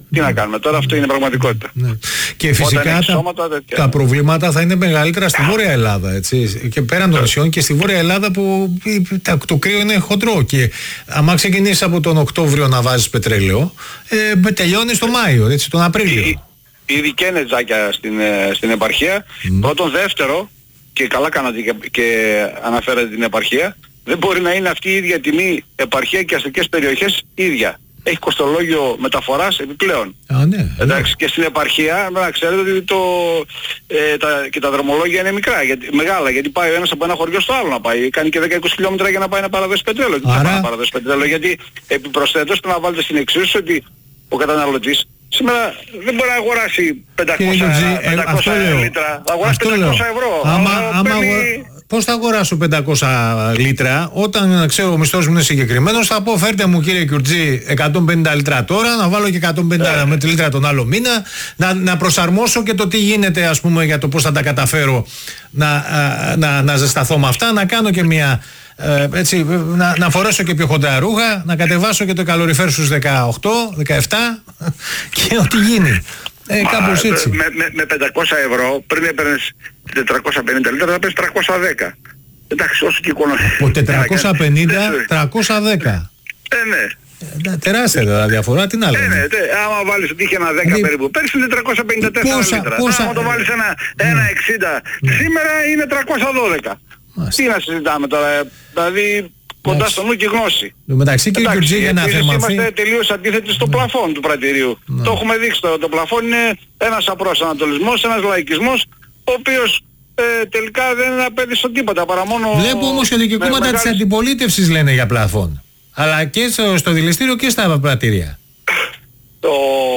Τι να κάνουμε τώρα, αυτό είναι πραγματικότητα. Ναι. Και φυσικά τα, τα προβλήματα θα είναι μεγαλύτερα στη Βόρεια Ελλάδα, έτσι. Και πέραν των νησιών και στη Βόρεια Ελλάδα που το κρύο είναι χοντρό. Και άμα ξεκινήσει από τον Οκτώβριο να βάζεις πετρέλαιο, ε, τελειώνει το Μάιο, έτσι, τον Απρίλιο. Ήδη καίνε τζάκια στην, στην επαρχία. Mm. Πρώτον, δεύτερο, και καλά κάνατε και, και αναφέρατε την επαρχία, δεν μπορεί να είναι αυτή η ίδια τιμή επαρχία και αστικές περιοχές ίδια. Έχει κοστολόγιο μεταφοράς επιπλέον. Α, ναι, εντάξει, και στην επαρχία να ξέρετε ότι το, ε, τα, και τα δρομολόγια είναι μικρά, γιατί, μεγάλα, γιατί πάει ο ένας από ένα χωριό στο άλλο να πάει. Κάνει και δέκα με είκοσι χιλιόμετρα για να πάει να παραδώσει πετρέλαιο. Δεν θα να παραδώσει πετρέλαιο, γιατί επιπροσθέτως πρέπει να βάλετε στην εξίσωση ότι ο καταναλωτής σήμερα δεν μπορεί να αγοράσει πεντακόσια λίτρα. Θα αγοράσει πεντακόσια ευρώ. Άμα, άμα παίρνει... Πώς θα αγοράσω πεντακόσια λίτρα όταν ξέρω ο μισθός μου είναι συγκεκριμένος? Θα πω φέρτε μου κύριε Κιουρτζή εκατόν πενήντα λίτρα τώρα, να βάλω και εκατόν πενήντα με τη λίτρα τον άλλο μήνα, να, να προσαρμόσω και το τι γίνεται, ας πούμε, για το πώς θα τα καταφέρω να, να, να ζεσταθώ με αυτά, να κάνω και μια... Ε, έτσι, να, να φορέσω και πιο χοντρά ρούχα, να κατεβάσω και το καλοριφέρ στους δεκαοκτώ δεκαεπτά και ό,τι γίνει. Ε, κάπως έτσι. Με, με, με πεντακόσια ευρώ πριν έπαιρνες τετρακόσια πενήντα λίτρα θα πες τριακόσια δέκα. Εντάξει, όσο και εικόνα. Από τετρακόσια πενήντα τριακόσια δέκα. Ε, ναι. Ε, τεράστια δηλαδή διαφορά, τι να λέμε. Ε, ναι, τε, άμα βάλεις ότι είχε ένα δέκα δηλαδή, περίπου, πέρσι είναι τριακόσια πενήντα τέσσερα πόσα, λίτρα. Πόσα, άμα το βάλεις ένα, ένα εξήντα, ναι. Σήμερα είναι τριακόσια δώδεκα. Μάλιστα. Τι να συζητάμε τώρα, δηλαδή κοντά στο νου και γνώση. Μεταξύ και Κιουρτζή για να θερμανθεί. Είμαστε τελείως αντίθετοι στο πλαφόν του πρατηρίου. Ναι. Το έχουμε δείξει τώρα. Το πλαφόν είναι ένας απρός ανατολισμός, ένας λαϊκισμός, ο οποίος ε, τελικά δεν απέδειξε τίποτα παρά μόνο... Βλέπω όμως και δικαιώματα μεγάλης... της αντιπολίτευσης λένε για πλαφόν. Αλλά και στο, στο δηληστήριο και στα πρατήρια. Το,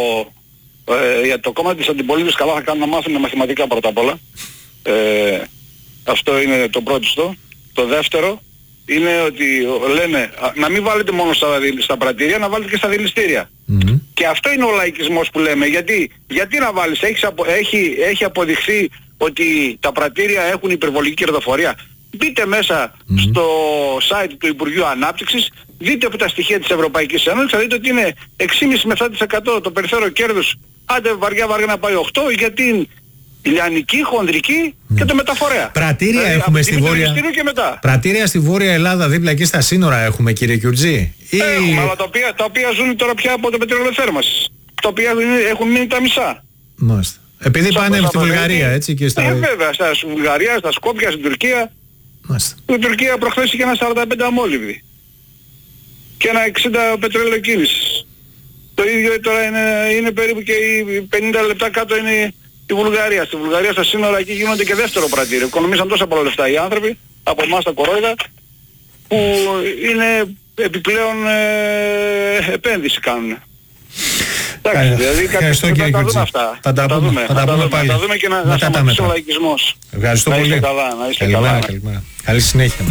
ε, για το κόμμα της αντιπολίτευσης καλά θα κάνουν να μάθουν μαθηματικά πρώτα απ' όλα. Ε, αυτό είναι το πρώτο. Το δεύτερο είναι ότι λένε να μην βάλετε μόνο στα, στα πρατήρια, να βάλετε και στα δηληστήρια. Mm-hmm. Και αυτό είναι ο λαϊκισμός που λέμε. Γιατί, γιατί να βάλεις, έχει, έχει, έχει αποδειχθεί ότι τα πρατήρια έχουν υπερβολική κερδοφορία. Μπείτε μέσα mm-hmm. στο site του Υπουργείου Ανάπτυξης, δείτε από τα στοιχεία της Ευρωπαϊκής Ένωσης, θα δείτε ότι είναι έξι κόμμα πέντε με επτά τοις εκατό το περιθώριο κέρδους, άντε βαριά βαριά να πάει οκτώ, γιατί λιανική, χονδρική και το μεταφορέα. Πρατήρια δηλαδή, έχουμε στη Βόρεια. Και μετά. Πρατήρια στη Βόρεια Ελλάδα, δίπλα εκεί στα σύνορα έχουμε, κύριε Κιουρτζή. Ή... Έχουμε, αλλά τα οποία, τα οποία ζουν τώρα πια από το πετρέλαιο θέρμανσης. Τα οποία έχουν μείνει τα μισά. Μάλιστα. Επειδή πάνε στη Βουλγαρία, έτσι και στα... Ε, βέβαια, στα Βουλγαρία, στα Σκόπια, στην Τουρκία. Μάλιστα. Η Τουρκία προχθές είχε ένα σαράντα πέντε αμόλυβδη. Και ένα εξήντα πετρέλαιο κίνησης. Το ίδιο τώρα είναι, είναι περίπου και οι πενήντα λεπτά κάτω είναι η Βουλγαρία. Στη Βουλγαρία στα σύνορα εκεί γίνονται και δεύτερο πρατήριο. Οικονομήσαν τόσα πολλά λεφτά οι άνθρωποι από εμάς τα κορόιδα που είναι επιπλέον ε, επένδυση κάνουν. Εντάξει, δηλαδή ευχαριστώ κύριε Κιουρτζή. Θα τα πούμε, θα τα πούμε πάλι. Θα τα δούμε και να, να σταματήσει ο λαϊκισμός. Ευχαριστώ πολύ. Να είστε καλά, να είστε καλημέρα, καλά. Καλημέρα. Καλή συνέχεια.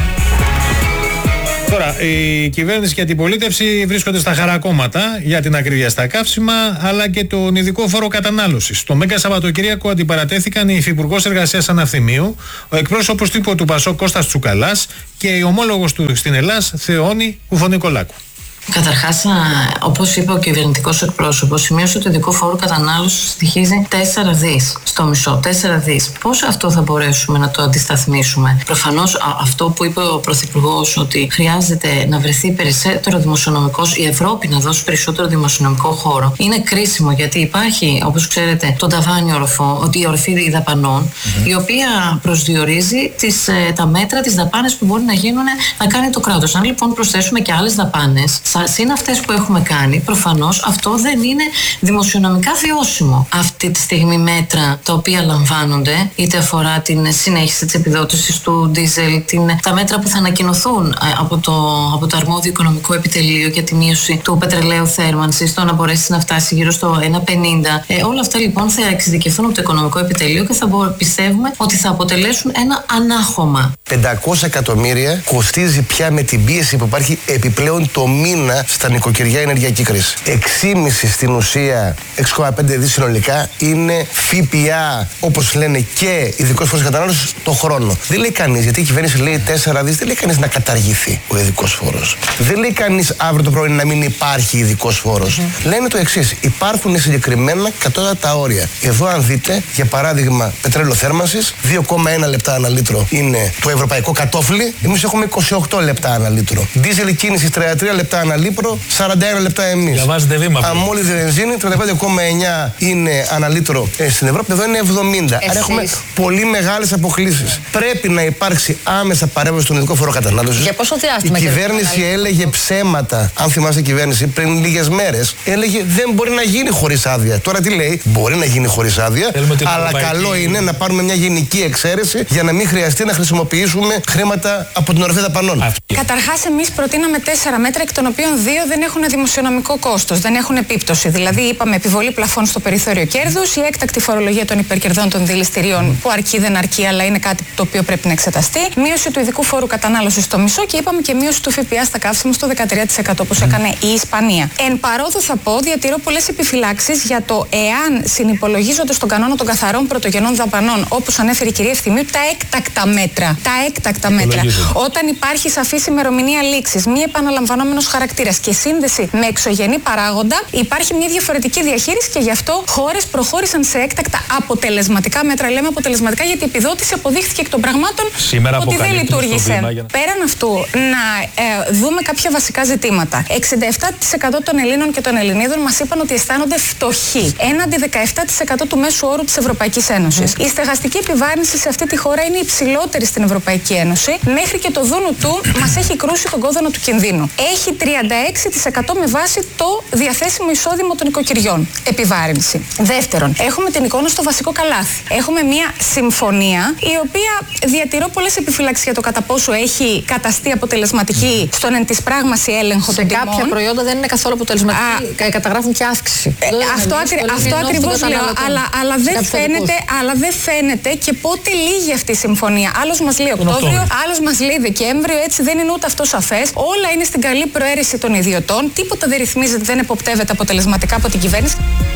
Τώρα, η κυβέρνηση και η αντιπολίτευση βρίσκονται στα χαρακόμματα για την ακρίβεια στα καύσιμα, αλλά και τον ειδικό φόρο κατανάλωσης. Το Μέγκα Σαββατοκύριακο αντιπαρατέθηκαν η Υφυπουργός Εργασίας Αναφθημίου, ο εκπρόσωπος τύπου του Πασόκ Κώστας Τσουκαλάς και η ομόλογος του στην Ελλάς Θεόνη Κουφονικολάκου. Καταρχάς, όπως είπε ο κυβερνητικός εκπρόσωπος, σημείωσε ότι το ειδικό φόρο κατανάλωσης στοιχίζει τέσσερα δις στο μισό. τέσσερα δις. Πώς αυτό θα μπορέσουμε να το αντισταθμίσουμε? Προφανώς αυτό που είπε ο Πρωθυπουργός, ότι χρειάζεται να βρεθεί περισσότερο δημοσιονομικός, η Ευρώπη να δώσει περισσότερο δημοσιονομικό χώρο, είναι κρίσιμο, γιατί υπάρχει, όπως ξέρετε, το ταβάνι οροφό, ότι η οροφή δαπανών, mm-hmm. η οποία προσδιορίζει τις, τα μέτρα, τις δαπάνες που μπορεί να γίνουν, να κάνει το κράτος. Αν λοιπόν προσθέσουμε και άλλες δαπάνες, συν αυτές που έχουμε κάνει, προφανώς αυτό δεν είναι δημοσιονομικά βιώσιμο. Αυτή τη στιγμή μέτρα τα οποία λαμβάνονται, είτε αφορά την συνέχιση της επιδότησης του ντίζελ, την, τα μέτρα που θα ανακοινωθούν από το, από το αρμόδιο οικονομικό επιτελείο για τη μείωση του πετρελαίου θέρμανσης, το να μπορέσει να φτάσει γύρω στο ένα πενήντα. Ε, όλα αυτά λοιπόν θα εξειδικευθούν από το οικονομικό επιτελείο και θα μπο, πιστεύουμε ότι θα αποτελέσουν ένα ανάχωμα. πεντακόσια εκατομμύρια κοστίζει πια με την πίεση που υπάρχει επιπλέον το μήνα ένα στα νοικοκυριά ενεργειακή κρίση. έξι κόμμα πέντε στην ουσία, έξι κόμμα πέντε δις συνολικά είναι ΦΠΑ, όπως λένε, και ειδικός φόρος κατανάλωσης το χρόνο. Δεν λέει κανείς, γιατί η κυβέρνηση λέει τέσσερα δις, δεν λέει κανείς να καταργηθεί ο ειδικός φόρος. Δεν λέει κανείς αύριο το πρωί να μην υπάρχει ειδικός φόρος. Mm-hmm. Λένε το εξής: υπάρχουν συγκεκριμένα κατώτατα όρια. Εδώ, αν δείτε, για παράδειγμα, πετρέλαιο θέρμανσης, δύο κόμμα ένα λεπτά ανά λίτρο είναι το ευρωπαϊκό κατόφλι. Εμείς έχουμε είκοσι οκτώ λεπτά ανά λίτρο. Δίζελ κίνηση τριάντα τρία λεπτά ανά λίτρο, σαράντα ένα λεπτά εμείς. Διαβάζετε βήμα. Αμόλυδη βενζίνη, τριάντα πέντε κόμμα εννιά είναι ανά λίτρο ε, στην Ευρώπη, εδώ είναι εβδομήντα. Εσείς. Άρα έχουμε πολύ μεγάλες αποκλίσεις. Πρέπει να υπάρξει άμεσα παρέμβαση στον ειδικό φόρο κατανάλωσης. Για πόσο διάστημα? Η κυβέρνηση έλεγε ψέματα. Αν θυμάστε, η κυβέρνηση πριν λίγες μέρες έλεγε δεν μπορεί να γίνει χωρίς άδεια. Τώρα τι λέει? Μπορεί να γίνει χωρίς άδεια, αλλά ευρωπαϊκή... καλό είναι να πάρουμε μια γενική εξαίρεση για να μην χρειαστεί να χρησιμοποιήσουμε χρήματα από την οροφή δαπανών. Καταρχάς, εμείς προτείναμε τέσσερα μέτρα, εκ των οποίων δύο δεν έχουν δημοσιονομικό κόστος, δεν έχουν επίπτωση. Δηλαδή, είπαμε επιβολή πλαφών στο περιθώριο κέρδους, η έκτακτη φορολογία των υπερκερδών των δηληστηρίων, που αρκεί δεν αρκεί, αλλά είναι κάτι το οποίο πρέπει να εξεταστεί. Μείωση του ειδικού φόρου κατανάλωσης στο μισό και είπαμε και μείωση του ΦΠΑ στα καύσιμα στο δεκατρία τοις εκατό, όπως έκανε η Ισπανία. Εν παρόδο, θα πω, διατηρώ πολλές επιφυλάξεις για το εάν συνυπολογίζονται στον κανόνα των καθαρών πρωτογενών δαπανών, όπως ανέφερε η κυρία Ευθυμίου, τα έκτακτα μέτρα. Τα έκτακτα μέτρα. Όταν υπάρχει σαφής ημερομηνία λήξης, μη επαναλαμβανόμενος χαρακτήρας και σύνδεση με εξωγενή παράγοντα, υπάρχει μια διαφορετική διαχείριση και γι' αυτό χώρες προχώρησαν σε έκτακτα αποτελεσματικά μέτρα. Λέμε αποτελεσματικά γιατί η επιδότηση αποδείχθηκε εκ των πραγμάτων σήμερα ότι δεν λειτουργήσε. Να... Πέραν αυτού, να ε, δούμε κάποια βασικά ζητήματα. εξήντα επτά τοις εκατό των Ελλήνων και των Ελληνίδων μας είπαν ότι αισθάνονται φτωχοί, έναντι δεκαεπτά τοις εκατό του μέσου όρου της Ευρωπαϊκής Ένωσης. Mm. Η στεγαστική επιβάρυνση σε αυτή τη χώρα είναι υψηλότερη στην Ευρωπαϊκή Ένωση. Μέχρι και το δούνου του μας έχει κρούσει τον κόδωνα του κινδύνου. Έχει τριάντα έξι τοις εκατό με βάση το διαθέσιμο εισόδημα των οικοκυριών. Επιβάρυνση. Δεύτερον, έχουμε την εικόνα στο βασικό καλάθι. Έχουμε μια συμφωνία η οποία διατηρώ πολλές επιφυλάξεις για το κατά πόσο έχει καταστεί αποτελεσματική στον εν της πράγμαση έλεγχο των τιμών. Σε κάποια προϊόντα δεν είναι καθόλου αποτελεσματική. Α, καταγράφουν και αύξηση. Ε, αυτό ακρι, αυτό ακριβώς λέω. Αλλά, αλλά, δεν φαίνεται, αλλά δεν φαίνεται και πότε λύγει αυτή η συμφωνία. Άλλος μας λέει Οκτώβριο, άλλος μας λέει Δεκέμβριο. Έτσι δεν είναι ούτε αυτό σαφές. Όλα είναι στην καλή προαίρεση των ιδιωτών. Τίποτα δεν ρυθμίζεται, δεν εποπτεύεται αποτελεσματικά από την κυβέρνηση.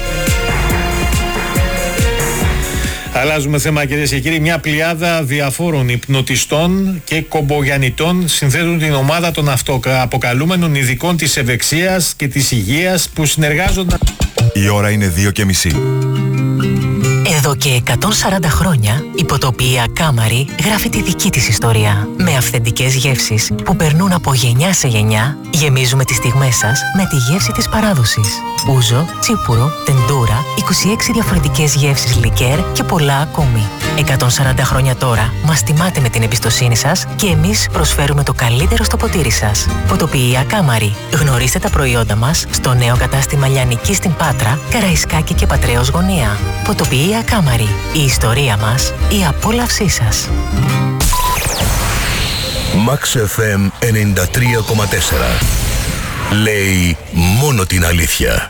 Αλλάζουμε θέμα, κυρίες και κύριοι. Μια πλειάδα διαφόρων υπνοτιστών και κομπογιανιτών συνθέτουν την ομάδα των αυτοαποκαλούμενων ειδικών της ευεξίας και της υγείας που συνεργάζονταν. Η ώρα είναι δύο και μισή. Εδώ και εκατόν σαράντα χρόνια η ποτοπία Κάμαρη γράφει τη δική της ιστορία. Με αυθεντικές γεύσεις που περνούν από γενιά σε γενιά, γεμίζουμε τις στιγμές σας με τη γεύση της παράδοσης. Ούζο, τσίπουρο, τεντούρα, είκοσι έξι διαφορετικές γεύσεις λικέρ και πολλά ακόμη. εκατόν σαράντα χρόνια τώρα μας τιμάτε με την εμπιστοσύνη σας και εμείς προσφέρουμε το καλύτερο στο ποτήρι σας. Ποτοπία Κάμαρη. Γνωρίστε τα προϊόντα μας στο νέο κατάστημα Λιανική στην Πάτρα, Καραϊσκάκη και Πατρέως Γωνία. Ποτοπία Κάμαρη. Η ιστορία μας, η απόλαυσή σας. Max εφ εμ ενενήντα τρία κόμμα τέσσερα. Λέει μόνο την αλήθεια.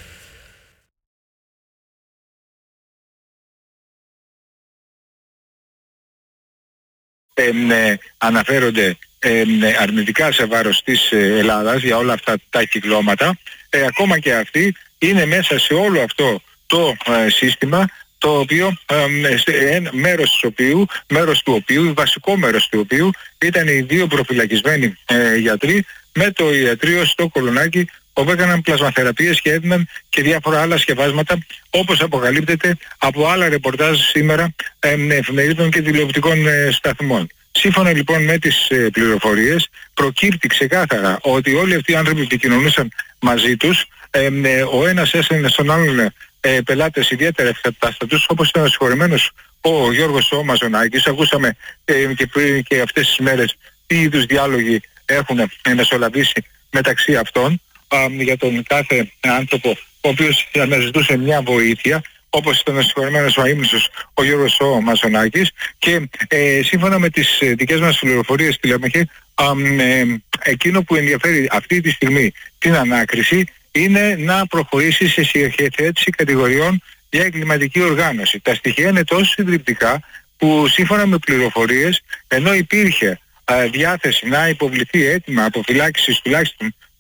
Ε, ε, αναφέρονται ε, αρνητικά σε βάρος της Ελλάδας για όλα αυτά τα κυκλώματα. Ε, ακόμα και αυτοί είναι μέσα σε όλο αυτό το ε, σύστημα, το οποίο, ε, μέρος του οποίου, μέρος του οποίου, βασικό μέρος του οποίου ήταν οι δύο προφυλακισμένοι ε, γιατροί με το ιατρείο στο Κολονάκι, όπου έκαναν πλασμαθεραπείες και έδιναν και διάφορα άλλα σκευάσματα, όπως αποκαλύπτεται από άλλα ρεπορτάζ σήμερα ε, εφημερίδων και τηλεοπτικών ε, σταθμών. Σύμφωνα λοιπόν με τις ε, πληροφορίες, προκύπτει ξεκάθαρα ότι όλοι αυτοί οι άνθρωποι που επικοινωνούσαν μαζί τους, ε, ε, ο ένας έστελνε στον άλλον ε, πελάτες ιδιαίτερα ευθατάστατους, όπως ήταν ο συγχωρεμένος ο Γιώργος ο Μαζονάκης. Ακούσαμε ε, και πριν και αυτές τις μέρες τι είδους διάλογοι έχουν μεσολαβήσει μεταξύ αυτών α, για τον κάθε άνθρωπο ο οποίος αναζητούσε μια βοήθεια, όπως ήταν ο συγχωρεμένος ο αείμνηστος ο Γιώργος ο Μαζονάκης, και ε, σύμφωνα με τις ε, δικές μας πληροφορίες τηλεμαχή, ε, εκείνο που ενδιαφέρει αυτή τη στιγμή την ανάκριση είναι να προχωρήσει σε συγχετέτηση κατηγοριών για εγκληματική οργάνωση. Τα στοιχεία είναι τόσο συντριπτικά που σύμφωνα με πληροφορίες, ενώ υπήρχε α, διάθεση να υποβληθεί αίτημα αποφυλάκησης τουλάχιστον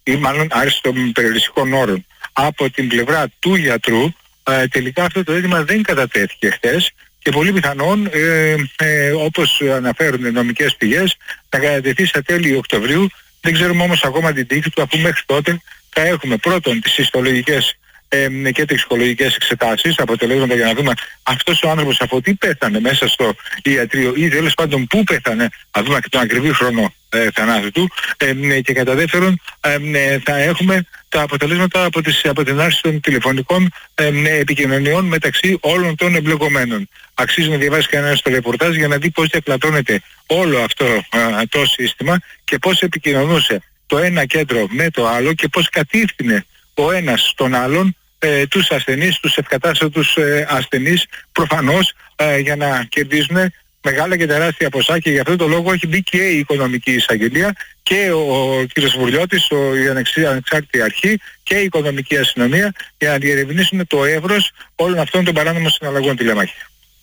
ή μάλλον άρση των περιοριστικών όρων από την πλευρά του γιατρού, ε, τελικά αυτό το αίτημα δεν κατατέθηκε χθες και πολύ πιθανόν, ε, ε, όπως αναφέρουν νομικές πηγές, θα κατατεθεί στα τέλη Οκτωβρίου. Δεν ξέρουμε όμως ακόμα την τύχη του, αφού μέχρι τότε θα έχουμε πρώτον τις ιστολογικές ε, και τοξικολογικές εξετάσεις, αποτελέσματα για να δούμε αυτός ο άνθρωπος από τι πέθανε μέσα στο ιατρείο ή τέλος πάντων πού πέθανε, να δούμε και τον ακριβή χρόνο ε, θανάτου του, ε, και κατά δεύτερον ε, θα έχουμε τα αποτελέσματα από, τις, από την άρση των τηλεφωνικών ε, επικοινωνιών μεταξύ όλων των εμπλεκομένων. Αξίζει να διαβάσει κανένας το ρεπορτάζ για να δει πώς διακλατώνεται όλο αυτό ε, το σύστημα και πώς επικοινωνούσε το ένα κέντρο με το άλλο και πώς κατήφθηνε ο ένας τον άλλον ε, τους ασθενείς, τους ευκατάστατους ε, ασθενείς, προφανώς ε, για να κερδίζουν μεγάλα και τεράστια ποσά, και γι' αυτό το λόγο έχει μπει και η οικονομική εισαγγελία και ο, ο κ. Βουρλιώτης, ο, η ανεξάρτητη αρχή και η οικονομική αστυνομία για να διερευνήσουν το εύρος όλων αυτών των παράνομων συναλλαγών τηλεμάχη.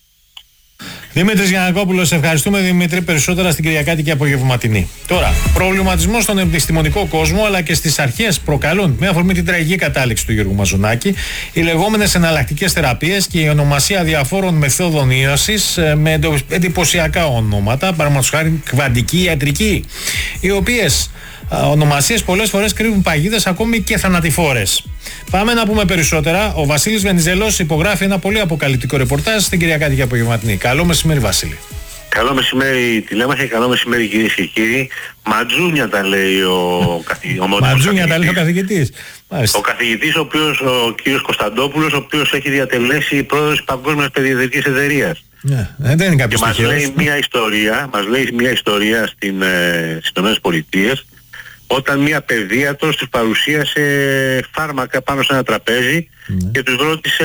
Δημήτρης Γιαννακόπουλος, ευχαριστούμε Δημήτρη, περισσότερα στην Κυριακάτικη απογευματινή. Τώρα, προβληματισμό στον επιστημονικό κόσμο αλλά και στις αρχές προκαλούν, με αφορμή την τραγική κατάληξη του Γιώργου Μαζονάκη, οι λεγόμενες εναλλακτικές θεραπείες και η ονομασία διαφόρων μεθόδων ίωσης με εντυπωσιακά ονόματα, παραδείγματος χάρη κβαντική ιατρική, οι οποίες ονομασίες πολλές φορές κρύβουν παγίδες ακόμη και θανατηφόρες. Πάμε να πούμε περισσότερα. Ο Βασίλης Βενιζέλος υπογράφει ένα πολύ αποκαλυπτικό ρεπορτάζ στην Κυριακάτικη απογευματινή. Καλό μεσημέρι, Βασίλη. Καλό μεσημέρι, τηλέμαχε, καλό μεσημέρι κυρίες και κύριοι. Ματζούνια τα λέει ο καθηγητής. Ματζούνια τα λέει ο καθηγητής. Ο καθηγητής, ο οποίος, ο κύριος Κωνσταντόπουλος, ο οποίος έχει διατελέσει πρόεδρος της Παγκόσμιας Παιδιατρικής Εταιρείας. Ναι, δεν είναι κάποιος και μας λέει μια ιστορία, μας λέει μια ιστορία στην, ε, στις ΗΠΑ, όταν μια παιδίατρος τους παρουσίασε φάρμακα πάνω σε ένα τραπέζι mm. και τους ρώτησε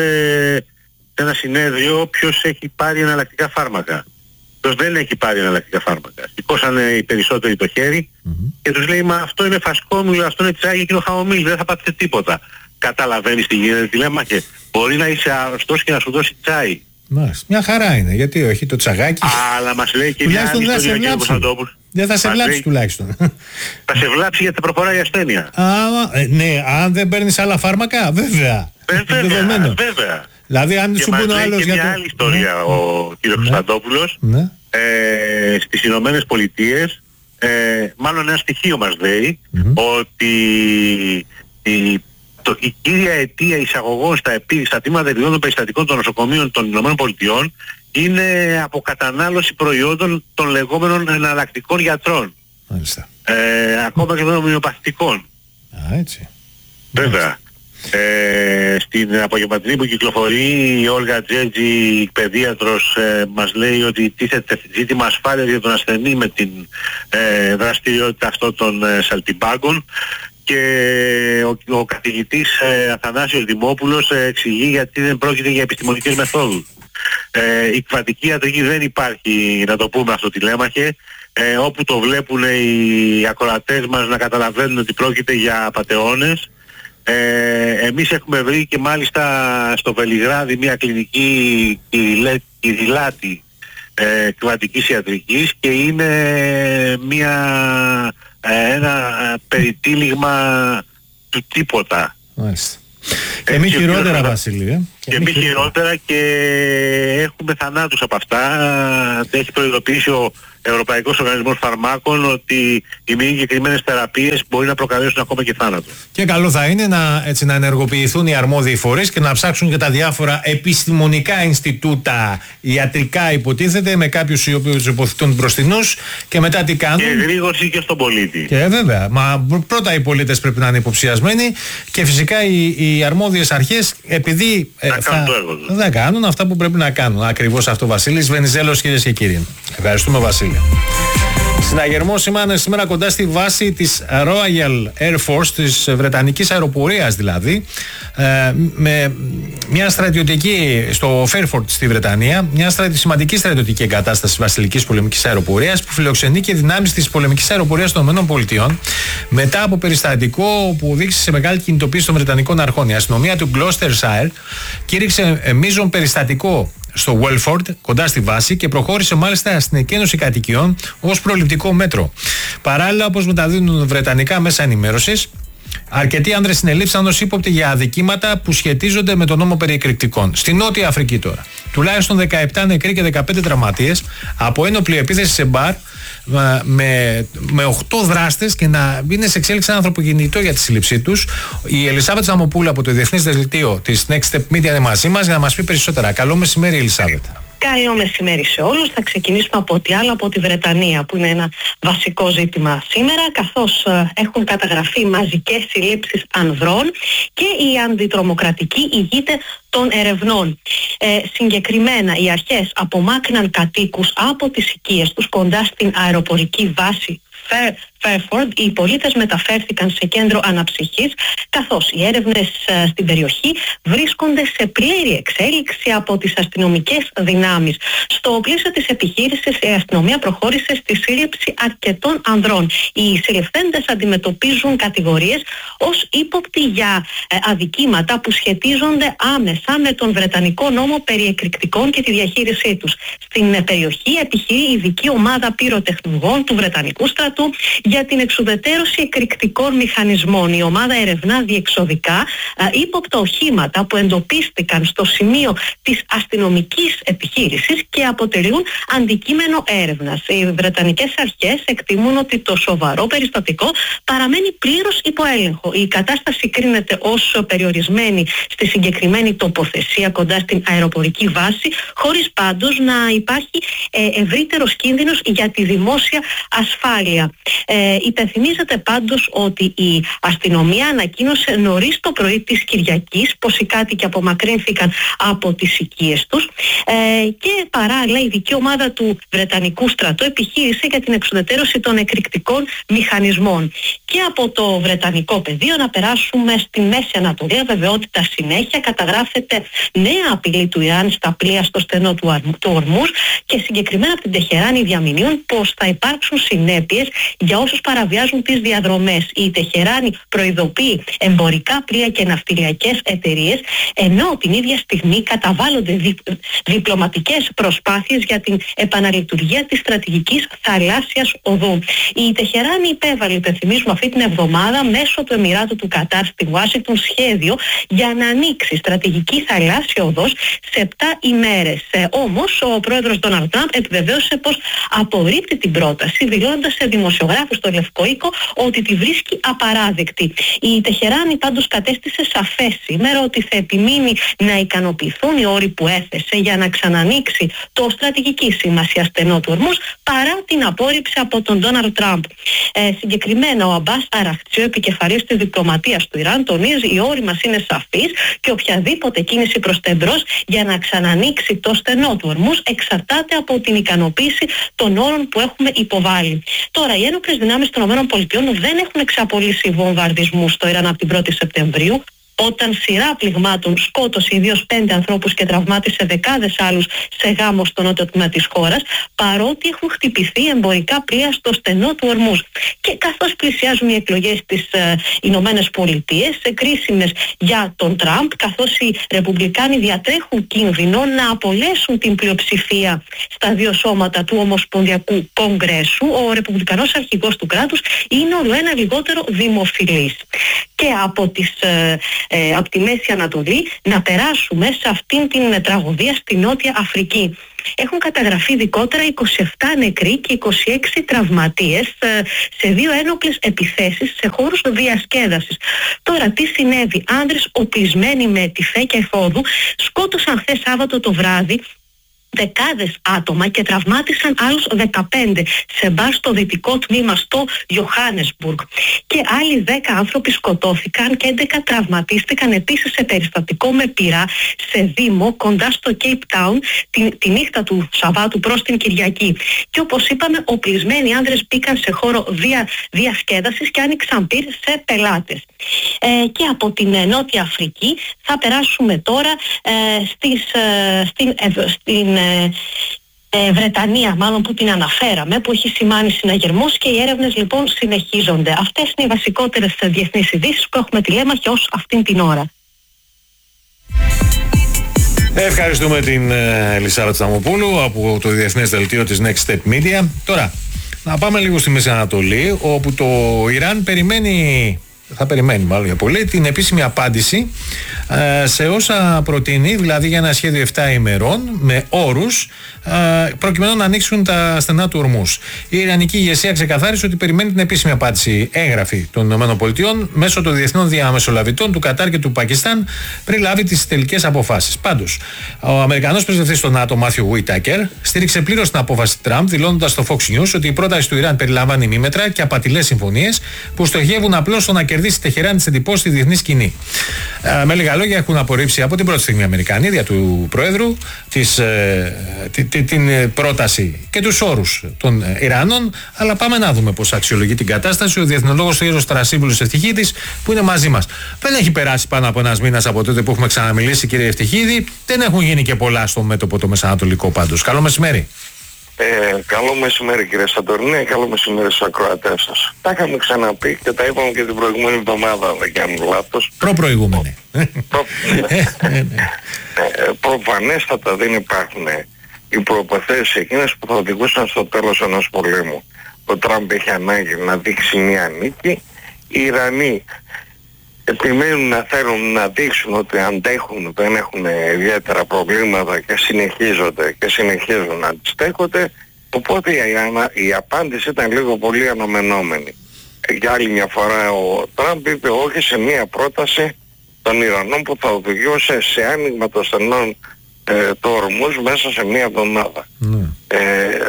σε ένα συνέδριο ποιος έχει πάρει εναλλακτικά φάρμακα. Ποιος δεν έχει πάρει εναλλακτικά φάρμακα. Σηκώσανε οι περισσότεροι το χέρι mm. και τους λέει, μα αυτό είναι φασκόμηλο, αυτό είναι τσάγι και είναι χαμομήλι, δεν θα πάτε τίποτα. Καταλαβαίνεις τι γίνεται, τι λέμε, και μπορεί να είσαι αρρωστός και να σου δώσει τσάι. Μάλιστα. Μια χαρά είναι, γιατί όχι, το τσαγάκι. Αλλά μας λέει και μια άλλη ιστορία, κύριε Κωνσταντόπουλος. Δεν θα σε βλάψει λέει, τουλάχιστον. Θα σε βλάψει γιατί θα προχωράει η ασθένεια. Α, ε, ναι, αν δεν παίρνεις άλλα φάρμακα, βέβαια. Ε, βέβαια, βέβαια. Δηλαδή αν σου πούνε άλλος για το... Και μια άλλη ιστορία ναι. ο κύριος ναι. Κωνσταντόπουλος. Ναι. Ε, στις Ηνωμένες Πολιτείες, ε, μάλλον ένα στοιχείο μας λέει, mm-hmm. ότι η, το, η κύρια αιτία εισαγωγών στα, στα τμήματα επιδόντων περιστατικών των νοσοκομείων των Ηνωμένων Πολιτειών είναι από κατανάλωση προϊόντων των λεγόμενων εναλλακτικών γιατρών. Μάλιστα. Ε, ακόμα και των ομοιοπαθητικών. Α, έτσι. Βέβαια. Ε, στην απογευματινή που κυκλοφορεί η Όλγα Τζέτζη, παιδίατρος, ε, μας λέει ότι τίθεται ζήτημα ασφάλειας για τον ασθενή με την ε, δραστηριότητα αυτών των ε, σαλτιμπάγκων, και ο, ο καθηγητής ε, Αθανάσιος Δημόπουλος ε, εξηγεί γιατί δεν πρόκειται για επιστημονικές μεθόδους. Ε, η κβαντική ιατρική δεν υπάρχει, να το πούμε αυτό τηλέμαχε, ε, όπου το βλέπουν οι ακροατές μας να καταλαβαίνουν ότι πρόκειται για απατεώνες. Ε, εμείς έχουμε βρει και μάλιστα στο Βελιγράδι μια κλινική κυριλάτη ε, κβαντικής ιατρικής, και είναι μια, ε, ένα περιτύλιγμα του τίποτα. Μάλιστα. Και μη χειρότερα, Βασίλη. Ε? Και μη χειρότερα, και έχουμε θανάτους από αυτά. Έχει προειδοποιήσει ο Ευρωπαϊκός Οργανισμός Φαρμάκων ότι οι μη εγκεκριμένες θεραπείες μπορεί να προκαλέσουν ακόμα και θάνατο. Και καλό θα είναι να, έτσι, να ενεργοποιηθούν οι αρμόδιοι φορείς και να ψάξουν και τα διάφορα επιστημονικά Ινστιτούτα ιατρικά, υποτίθεται, με κάποιους οι οποίους υποθετούν μπροστινούς, και μετά τι κάνουν. Και γρήγορση και στον πολίτη. Και βέβαια, μα πρώτα οι πολίτες πρέπει να είναι υποψιασμένοι, και φυσικά οι, οι αρμόδιες αρχές, επειδή να ε, θα, θα κάνουν αυτά που πρέπει να κάνουν. Ακριβώς αυτό, Βασίλης Βενιζέλος, κυρίες και κύριοι. Ευχαριστούμε, Βασίλη. Συναγερμός σημάνε σήμερα κοντά στη βάση της Royal Air Force, της Βρετανικής αεροπορίας δηλαδή, ε, με μια στρατιωτική στο Fairford στη Βρετανία, μια στρατι, σημαντική στρατιωτική εγκατάσταση της Βασιλικής Πολεμικής Αεροπορίας που φιλοξενεί και δυνάμεις της Πολεμικής Αεροπορίας των ΗΠΑ, μετά από περιστατικό που οδήγησε σε μεγάλη κινητοποίηση των Βρετανικών αρχών. Η αστυνομία του Gloucestershire κήρυξε μείζον περιστατικό στο Welford, κοντά στη βάση, και προχώρησε μάλιστα στην εκένωση κατοικιών ως προληπτικό μέτρο. Παράλληλα, όπως μεταδίδουν βρετανικά μέσα ενημέρωσης, Αρκετοί άνδρες συνελήφθησαν ως ύποπτοι για αδικήματα που σχετίζονται με τον νόμο περί εκρηκτικών. Στη Νότια Αφρική τώρα. Τουλάχιστον δεκαεπτά νεκροί και δεκαπέντε τραυματίες από ένοπλη επίθεση σε μπαρ με, με οκτώ δράστες και να είναι σε εξέλιξη ένα ανθρωπογεννητό για τη σύλληψή τους. Η Ελισάβετ Ζαμοπούλου από το Διεθνές Δελτίο της Next Step Media είναι μαζί μας για να μας πει περισσότερα. Καλό μεσημέρι, Ελισάβετ. Καλό μεσημέρι σε όλους. Θα ξεκινήσουμε από ό,τι άλλο από τη Βρετανία, που είναι ένα βασικό ζήτημα σήμερα, καθώς ε, έχουν καταγραφεί μαζικές συλλήψεις ανδρών και η αντιτρομοκρατική ηγείται των ερευνών. Ε, συγκεκριμένα οι αρχές απομάκρυναν κατοίκους από τις οικίες τους κοντά στην αεροπορική βάση Fairford. Οι πολίτες μεταφέρθηκαν σε κέντρο αναψυχής, καθώς οι έρευνες ε, στην περιοχή βρίσκονται σε πλήρη εξέλιξη από τις αστυνομικές δυνάμεις. Στο πλαίσιο της επιχείρησης η αστυνομία προχώρησε στη σύλληψη αρκετών ανδρών. Οι συλληφθέντες αντιμετωπίζουν κατηγορίες ως ύποπτοι για ε, αδικήματα που σχετίζονται άμεσα με τον Βρετανικό νόμο περί εκρηκτικών και τη διαχείρισή τους. Στην ε, περιοχή επιχειρεί η ειδική ομάδα πυροτεχνουργών του Βρετανικού στρατού για την εξουδετερώση εκρηκτικών μηχανισμών. Η ομάδα ερευνά διεξοδικά α, ύποπτα οχήματα που εντοπίστηκαν στο σημείο της αστυνομικής επιχείρησης και αποτελούν αντικείμενο έρευνας. Οι βρετανικές αρχές εκτιμούν ότι το σοβαρό περιστατικό παραμένει πλήρως υπό έλεγχο. Η κατάσταση κρίνεται ως περιορισμένη στη συγκεκριμένη τοποθεσία κοντά στην αεροπορική βάση, χωρίς πάντως να υπάρχει ε, ευρύτερος κίνδυνος για τη δημόσια ασφάλεια. Ε, υπενθυμίζεται πάντως ότι η αστυνομία ανακοίνωσε νωρίς το πρωί της Κυριακής πως οι κάτοικοι απομακρύνθηκαν από τις οικίες τους ε, και παράλληλα η ειδική ομάδα του Βρετανικού στρατού επιχείρησε για την εξουδετερώση των εκρηκτικών μηχανισμών. Και από το Βρετανικό πεδίο να περάσουμε στη Μέση Ανατολή. Βεβαιότητα συνέχεια. Καταγράφεται νέα απειλή του Ιράν στα πλοία στο στενό του Ορμούζ και συγκεκριμένα από την Τεχεράνη διαμηνύουν πως θα υπάρξουν συνέπειες για όσους παραβιάζουν τις διαδρομές. Η Τεχεράνη προειδοποιεί εμπορικά πλοία και ναυτιλιακές εταιρείες, ενώ την ίδια στιγμή καταβάλλονται δι, διπλωματικές προσπάθειες για την επαναλειτουργία της στρατηγικής θαλάσσιας οδού. Η Τεχεράνη υπέβαλε, υπενθυμίζουμε, αυτή την εβδομάδα μέσω του Εμιράτου του Κατάρ στη Ουάσιγκτον σχέδιο για να ανοίξει στρατηγική θαλάσσια οδός σε επτά ημέρες. Ε, όμως ο πρόεδρος Ντόναλντ Τραμπ επιβεβαίωσε πως απορρίπτει την πρόταση, δηλώνοντας σε δημοσιογράφους στο Λευκό Οίκο ότι τη βρίσκει απαράδεκτη. Η Τεχεράνη πάντως κατέστησε σαφές σήμερα ότι θα επιμείνει να ικανοποιηθούν οι όροι που έθεσε για να ξανανοίξει το στρατηγική σημασία στενό του Ορμούζ παρά την απόρριψη από τον Ντόναλντ Τραμπ. Ε, συγκεκριμένα ο Αμπάς Αραχτσί, επικεφαλής της διπλωματίας του Ιράν, τονίζει οι όροι μας είναι σαφείς και οποιαδήποτε κίνηση προς τα εμπρός για να ξανανοίξει το στενό του Ορμούζ εξαρτάται από την ικανοποίηση των όρων που έχουμε υποβάλει. Τώρα, οι ένοπλες δυνάμεις των ΗΠΑ δεν έχουν εξαπολύσει βομβαρδισμούς στο Ιράν από την πρώτη Σεπτεμβρίου, όταν σειρά πληγμάτων σκότωσε ιδίως πέντε ανθρώπους και τραυμάτισε δεκάδες άλλους σε γάμο στο νότιο τμήμα της χώρας, παρότι έχουν χτυπηθεί εμπορικά πλοία στο στενό του Ορμούζ. Και καθώς πλησιάζουν οι εκλογές στις ε, Ηνωμένες Πολιτείες, ε, κρίσιμες για τον Τραμπ, καθώς οι Ρεπουμπλικάνοι διατρέχουν κίνδυνο να απολέσουν την πλειοψηφία στα δύο σώματα του Ομοσπονδιακού Κογκρέσου, ο Ρεπουμπλικανός αρχηγός του κράτους είναι όλο ένα λιγότερο δημοφιλής. Και από τις ε, Ε, από τη Μέση Ανατολή να περάσουμε σε αυτήν την τραγωδία στη Νότια Αφρική. Έχουν καταγραφεί ειδικότερα είκοσι επτά νεκροί και είκοσι έξι τραυματίες ε, σε δύο ένοπλες επιθέσεις σε χώρους διασκέδασης. Τώρα τι συνέβη? Άνδρες οπλισμένοι με τυφέ και εφόδου σκότωσαν χθες Σάββατο το βράδυ δεκάδες άτομα και τραυμάτισαν άλλους δεκαπέντε σε μπαρ στο δυτικό τμήμα στο Ιωχάνεσμπουργκ. Και άλλοι δέκα άνθρωποι σκοτώθηκαν και έντεκα τραυματίστηκαν επίσης σε περιστατικό με πυρά σε δήμο κοντά στο Cape Town τη, τη νύχτα του Σαββάτου προς την Κυριακή. Και όπως είπαμε, οπλισμένοι άνδρες μπήκαν σε χώρο δια, διασκέδασης και άνοιξαν πυρ σε πελάτες. Ε, και από την ε, Νότια Αφρική θα περάσουμε τώρα ε, στις, ε, στην, ε, στην ε, ε, Βρετανία, μάλλον που την αναφέραμε, που έχει σημάνει συναγερμός και οι έρευνες λοιπόν συνεχίζονται. Αυτές είναι οι βασικότερες διεθνείς ειδήσεις που έχουμε τηλέμαχη ως αυτήν την ώρα. Ευχαριστούμε την Ελισάβετ Ζαμοπούλου από το Διεθνές Δελτίο της Next Step Media. Τώρα, να πάμε λίγο στη Μέση Ανατολή, όπου το Ιράν περιμένει θα περιμένει μάλλον για πολύ, την επίσημη απάντηση ε, σε όσα προτείνει, δηλαδή για ένα σχέδιο επτά ημερών με όρους ε, προκειμένου να ανοίξουν τα στενά του ορμούς. Η Ιρανική ηγεσία ξεκαθάρισε ότι περιμένει την επίσημη απάντηση έγγραφη των ΗΠΑ μέσω των διεθνών διαμεσολαβητών του Κατάρ και του Πακιστάν πριν λάβει τις τελικές αποφάσεις. Πάντως, ο Αμερικανός πρεσβευτής στο ΝΑΤΟ, Μάθιου Γουίτακερ, στήριξε πλήρως την απόφαση Τραμπ, δηλώνοντας στο Fox News ότι η πρόταση του Ιράν περιλαμβάνει μήμετρα και απατηλές συμφωνίες που στοχεύουν απλώς στο να κερδίσει τη Τεχεράνη της εντυπώσεις στη διεθνή σκηνή. Ε, με λίγα λόγια, έχουν απορρίψει από την πρώτη στιγμή οι Αμερικανοί δια του Προέδρου της, ε, τη, τη, την πρόταση και τους όρους των ε, Ιρανών. Αλλά πάμε να δούμε πώς αξιολογεί την κατάσταση ο διεθνολόγος Ιέρος Τρασίβουλος Ευτυχίδης, που είναι μαζί μας. Δεν έχει περάσει πάνω από ένας μήνας από τότε που έχουμε ξαναμιλήσει, κύριε Ευτυχίδη. Δεν έχουν γίνει και πολλά στο μέτωπο το μεσανατολικό πάντως. Καλό μεσημέρι. Ε, καλό μεσημέρι κύριε Σαντορνή, καλό μεσημέρι στους ακροατές σας. Τα είχαμε ξαναπεί και τα είπαμε και την προηγούμενη εβδομάδα, δεν κάνω λάθος. Προ-προηγούμενη. Προ, ναι. ε, προφανέστατα δεν υπάρχουν οι προϋποθέσεις εκείνες που θα οδηγούσαν στο τέλος ενός πολέμου. Ο Τραμπ έχει ανάγκη να δείξει μια νίκη. Οι Ιρανοί επιμένουν να θέλουν να δείξουν ότι αντέχουν, δεν έχουν ιδιαίτερα προβλήματα και συνεχίζονται και συνεχίζουν να αντιστέκονται. Οπότε η, ανα, η απάντηση ήταν λίγο πολύ αναμενόμενη. Για άλλη μια φορά ο Τραμπ είπε όχι σε μια πρόταση των Ιρανών που θα οδηγούσε σε άνοιγμα των στενών ε, του ορμούς μέσα σε μια εβδομάδα. Mm. Ε,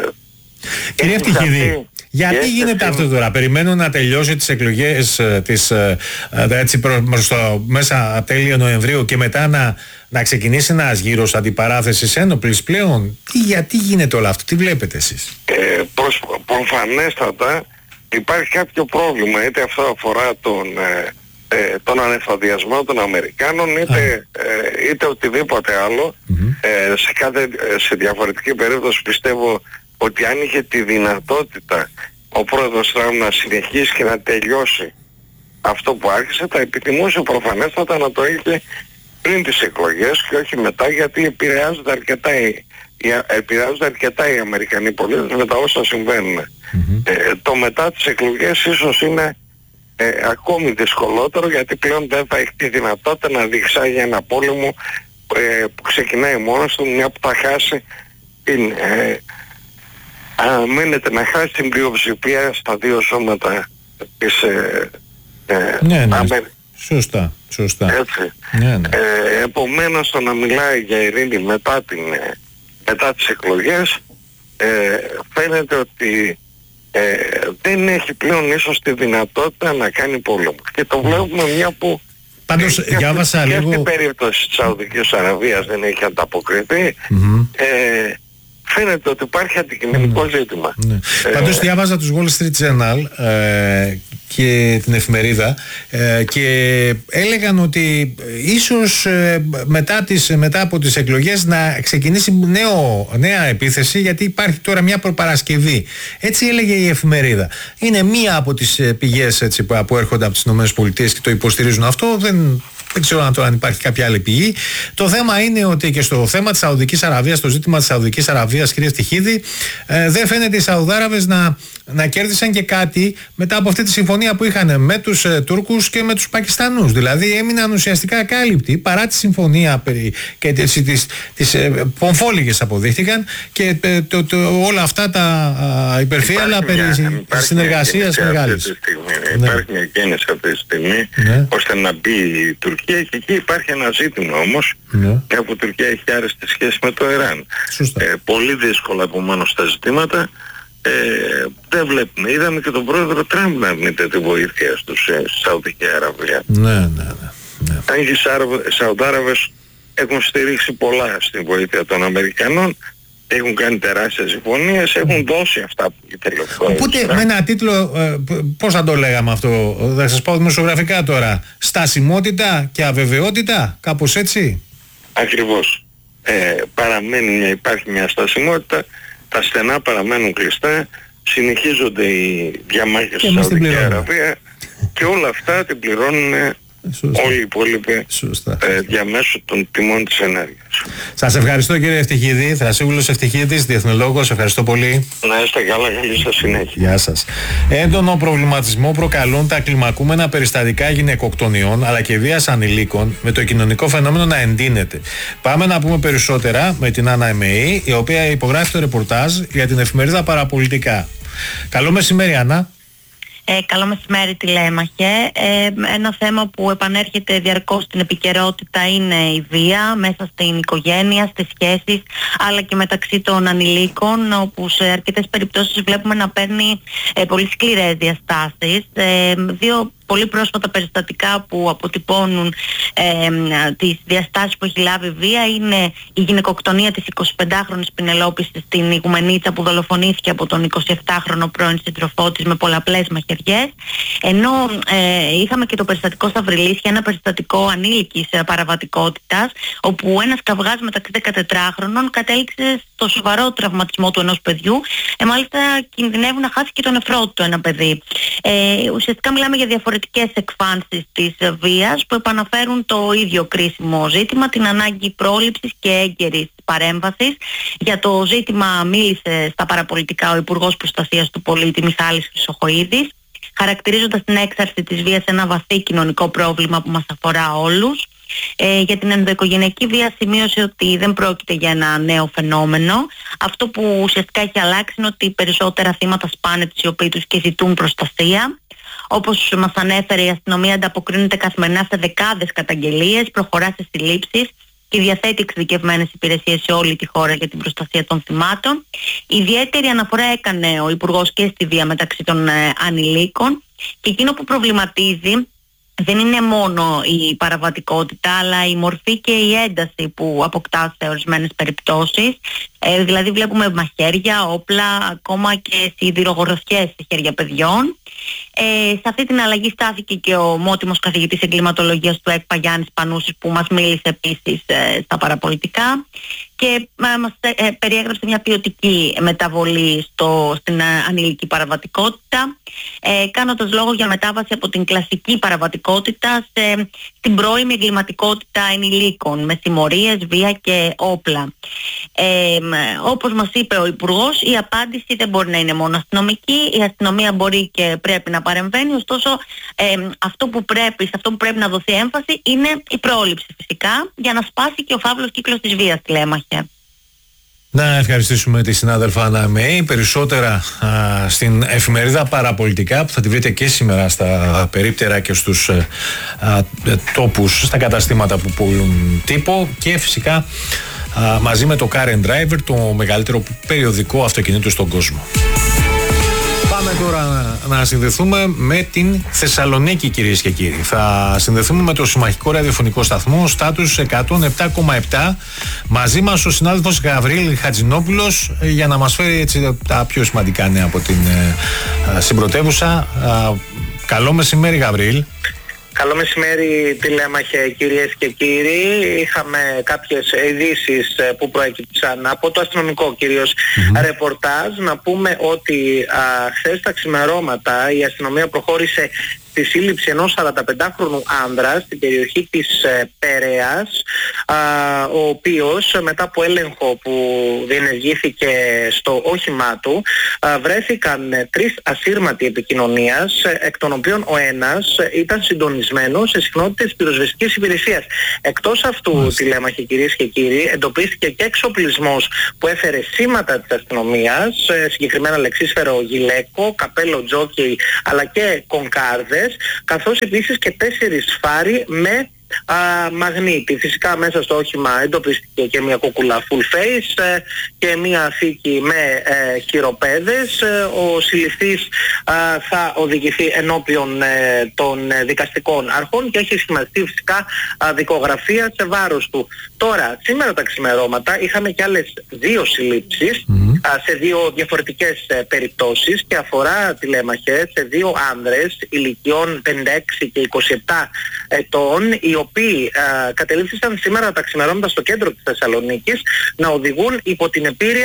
Κύριε Ευτυχίδη, γιατί γίνεται αυτό τώρα? Περιμένουν να τελειώσει τις εκλογές της, έτσι, προς το μέσα τέλειο Νοεμβρίου και μετά να, να ξεκινήσει ένας γύρος αντιπαράθεσης ένοπλης πλέον? Τι, γιατί γίνεται όλο αυτό, τι βλέπετε εσείς? Ε, προς, προφανέστατα υπάρχει κάποιο πρόβλημα, είτε αυτό αφορά τον, ε, τον ανεφοδιασμό των Αμερικάνων, είτε, ε, είτε οτιδήποτε άλλο. Mm-hmm. Ε, σε, κάθε, σε διαφορετική περίπτωση πιστεύω ότι αν είχε τη δυνατότητα ο πρόεδρος Τραμπ να συνεχίσει και να τελειώσει αυτό που άρχισε, θα επιθυμούσε προφανέστατα να το είχε πριν τις εκλογές και όχι μετά, γιατί επηρεάζονται αρκετά οι, οι, επηρεάζονται αρκετά οι Αμερικανοί πολίτες με τα όσα συμβαίνουν. Mm-hmm. Ε, το μετά τις εκλογές ίσως είναι ε, ακόμη δυσκολότερο, γιατί πλέον δεν θα έχει τη δυνατότητα να διεξάγει ένα πόλεμο ε, που ξεκινάει μόνος του, μια που θα χάσει την... Ε, αναμένεται να χάσει την πλειοψηφία στα δύο σώματα της ε, ε, ναι, ναι. Αμερ... Σωστά, σωστά. Έτσι. Ναι, ναι. Ε, επομένως το να μιλάει για ειρήνη μετά, την, μετά τις εκλογές ε, φαίνεται ότι ε, δεν έχει πλέον ίσως τη δυνατότητα να κάνει πόλεμο. Και το βλέπουμε μια που πάντως, και, διάβασα και λίγο... στην περίπτωση της Σαουδικής Αραβίας δεν έχει ανταποκριθεί. Mm-hmm. Ε, φαίνεται ότι υπάρχει αντικειμενικό mm. ζήτημα. Ναι. Ε, Πάντως διάβαζα τους Wall Street Journal ε, και την εφημερίδα ε, και έλεγαν ότι ίσως ε, μετά, τις, μετά από τις εκλογές να ξεκινήσει νέο, νέα επίθεση, γιατί υπάρχει τώρα μια προπαρασκευή. Έτσι έλεγε η εφημερίδα. Είναι μία από τις πηγές, έτσι, που έρχονται από τις ΗΠΑ και το υποστηρίζουν αυτό. Δεν... Δεν ξέρω αν τώρα αν υπάρχει κάποια άλλη πηγή. Το θέμα είναι ότι και στο θέμα της Σαουδικής Αραβίας, το ζήτημα της Σαουδικής Αραβίας, κύριε Ευτυχίδη, ε, δεν φαίνεται οι Σαουδάραβες να, να κέρδισαν και κάτι μετά από αυτή τη συμφωνία που είχαν με τους ε, Τούρκους και με τους Πακιστανούς. Δηλαδή έμειναν ουσιαστικά ακάλυπτοι παρά τη συμφωνία περί, και τις, τις, τις ε, πομφόλιγες αποδείχτηκαν και ε, το, το, όλα αυτά τα ε, υπερφύαλα περί συνεργασίας μεγάλης. Ναι. Υπάρχει μια κίνηση αυτή τη στιγμή, ναι, ώστε να μπει η Τουρκία, και εκεί υπάρχει ένα ζήτημα όμως, ναι, και από η Τουρκία έχει άρρηστη σχέση με το Ιράν. Ε, πολύ δύσκολα επομένως τα ζητήματα. Ε, δεν βλέπουμε. Είδαμε και τον πρόεδρο Τραμπ να αρνείται τη βοήθεια στους ε, στη Σαουδική Αραβία. Ναι, ναι, ναι, ναι. Αν και οι Σαουδάραβες έχουν στηρίξει πολλά στην βοήθεια των Αμερικανών, έχουν κάνει τεράστιες συμφωνίες, έχουν δώσει αυτά που ήθελε. Οπότε με ένα τίτλο, ε, πώς θα το λέγαμε αυτό, θα σας πω δημοσιογραφικά τώρα, στασιμότητα και αβεβαιότητα, κάπως έτσι. Ακριβώς. Ε, παραμένει, υπάρχει μια στασιμότητα, τα στενά παραμένουν κλειστά, συνεχίζονται οι διαμάχες στη Σαουδική Αραβία και όλα αυτά την πληρώνουν Σωστά. όλοι οι υπόλοιποι ε, διαμέσου των τιμών της ενέργειας. Σας ευχαριστώ κύριε Ευτυχίδη, Θρασίβουλος Ευτυχίδης, διεθνολόγος, ευχαριστώ πολύ. Να είστε καλά, καλή σας συνέχεια. Γεια σας. Έντονο προβληματισμό προκαλούν τα κλιμακούμενα περιστατικά γυναικοκτονιών αλλά και βίας ανηλίκων, με το κοινωνικό φαινόμενο να εντείνεται. Πάμε να πούμε περισσότερα με την Άννα Εμεή, η οποία υπογράφει το ρεπορτάζ για την εφημερίδα Παραπολιτικά. Καλό μεσημέρι, Άννα. Ε, καλό μεσημέρι, τηλέμαχε. Ε, ένα θέμα που επανέρχεται διαρκώς στην επικαιρότητα είναι η βία μέσα στην οικογένεια, στις σχέσεις, αλλά και μεταξύ των ανηλίκων, όπου σε αρκετές περιπτώσεις βλέπουμε να παίρνει ε, πολύ σκληρές διαστάσεις. Ε, δύο πολύ πρόσφατα περιστατικά που αποτυπώνουν ε, τις διαστάσεις που έχει λάβει βία είναι η γυναικοκτονία της εικοσιπεντάχρονης Πινελόπης στην Ιγουμενίτσα, που δολοφονήθηκε από τον εικοσιεπτάχρονο πρώην σύντροφό της με πολλαπλές μαχαιριές, ενώ ε, είχαμε και το περιστατικό στα Βρυλίσια, ένα περιστατικό ανήλικης ε, παραβατικότητας, όπου ένας καυγάς μεταξύ δεκατετράχρονων κατέληξε στο σοβαρό τραυματισμό του ενός παιδιού, ε, μάλιστα κινδυνεύει να χάσει και τον νεφρό του ένα παιδί. Ε, ουσιαστικά μιλάμε για διαφορετικές εκφάνσεις της βίας που επαναφέρουν το ίδιο κρίσιμο ζήτημα, την ανάγκη πρόληψης και έγκαιρης παρέμβασης. Για το ζήτημα μίλησε στα Παραπολιτικά ο Υπουργός Προστασίας του Πολίτη Μιχάλης Χρυσοχοΐδης, χαρακτηρίζοντας την έξαρση της βίας ένα βαθύ κοινωνικό πρόβλημα που μας αφορά όλους. Ε, για την ενδοοικογενειακή βία σημείωσε ότι δεν πρόκειται για ένα νέο φαινόμενο. Αυτό που ουσιαστικά έχει αλλάξει είναι ότι περισσότερα θύματα σπάνε τις σιωπή τους και ζητούν προστασία. Όπως μας ανέφερε, η αστυνομία ανταποκρίνεται καθημερινά σε δεκάδες καταγγελίες, προχωρά σε συλλήψεις και διαθέτει εξειδικευμένες υπηρεσίες σε όλη τη χώρα για την προστασία των θυμάτων. Ιδιαίτερη αναφορά έκανε ο Υπουργός και στη βία μεταξύ των ε, ανηλίκων, και εκείνο που προβληματίζει δεν είναι μόνο η παραβατικότητα, αλλά η μορφή και η ένταση που αποκτά σε ορισμένες περιπτώσεις. Ε, δηλαδή βλέπουμε μαχαίρια, όπλα, ακόμα και σιδηρογοροφιές σε χέρια παιδιών. Ε, σε αυτή την αλλαγή στάθηκε και ο μότιμος καθηγητής εγκληματολογίας του ΕΚΠΑ Γιάννης Πανούσης, που μας μίλησε επίσης ε, στα Παραπολιτικά και ε, μας ε, περιέγραψε μια ποιοτική μεταβολή στο, στην ε, ανηλική παραβατικότητα, ε, κάνοντας λόγο για μετάβαση από την κλασική παραβατικότητα σε, στην πρώιμη εγκληματικότητα ενηλίκων με συμμορίες, βία και όπλα. Ε, όπως μας είπε ο Υπουργός, η απάντηση δεν μπορεί να είναι μόνο αστυνομική, η αστυνομία μπορεί και πρέπει να παρεμβαίνει, ωστόσο ε, αυτό που πρέπει, σε αυτό που πρέπει να δοθεί έμφαση είναι η πρόληψη φυσικά, για να σπάσει και ο φαύλος κύκλος της βίας, τηλέμαχε. Να ευχαριστήσουμε τη συνάδελφα Άννα Μέη. Περισσότερα α, στην εφημερίδα Παραπολιτικά, που θα τη βρείτε και σήμερα στα περίπτερα και στους α, α, τόπους, στα καταστήματα που πουλούν τύπο, και φυσικά α, μαζί με το Car and Driver, το μεγαλύτερο περιοδικό αυτοκινήτου στον κόσμο. Πάμε τώρα να, να συνδεθούμε με την Θεσσαλονίκη, κυρίες και κύριοι. Θα συνδεθούμε με το συμμαχικό ραδιοφωνικό σταθμό Status εκατόν επτά κόμμα επτά. Μαζί μας ο συνάδελφος Γαβρίλ Χατζηνόπουλος για να μας φέρει έτσι τα πιο σημαντικά νέα από την ε, συμπρωτεύουσα. Ε, καλό μεσημέρι, Γαβρίλ. Καλό μεσημέρι, τηλέμαχε, κυρίες και κύριοι. Είχαμε κάποιες ειδήσεις που προέκυψαν από το αστυνομικό κυρίως mm-hmm. ρεπορτάζ. Να πούμε ότι α, χθες τα ξημερώματα η αστυνομία προχώρησε στη σύλληψη ενός σαρανταπεντάχρονου άνδρα στην περιοχή της ε, Πέραιας, α, ο οποίος μετά από έλεγχο που διενεργήθηκε στο όχημά του α, βρέθηκαν ε, τρεις ασύρματοι επικοινωνίας, ε, εκ των οποίων ο ένας ε, ήταν συντονισμένος σε συχνότητες πυροσβεστικής υπηρεσίας. Εκτός αυτού, τηλέμαχε, κυρίες και κύριοι, εντοπίστηκε και εξοπλισμός που έφερε σήματα της αστυνομίας, ε, συγκεκριμένα λεξίσφαιρο γυλαίκο, καπέλο τζόκι αλλά και κονκάρδες, καθώς επίσης και τέσσερις φάροι με α, μαγνήτη. Φυσικά μέσα στο όχημα εντοπίστηκε και μια κούκουλα full face ε, και μια θήκη με ε, χειροπέδες. Ε, ο συλληφθής α, θα οδηγηθεί ενώπιον ε, των ε, δικαστικών αρχών και έχει σχηματιστεί φυσικά α, δικογραφία σε βάρος του. Τώρα, σήμερα τα ξημερώματα είχαμε και άλλες δύο συλλήψεις mm-hmm. α, σε δύο διαφορετικές ε, περιπτώσεις, και αφορά, τηλέμαχε, σε δύο άνδρες ηλικιών πενήντα έξι και είκοσι επτά ετών, οι οποίοι κατελήφθησαν σήμερα τα ξημερώματα στο κέντρο της Θεσσαλονίκης να οδηγούν υπό την επίρρεια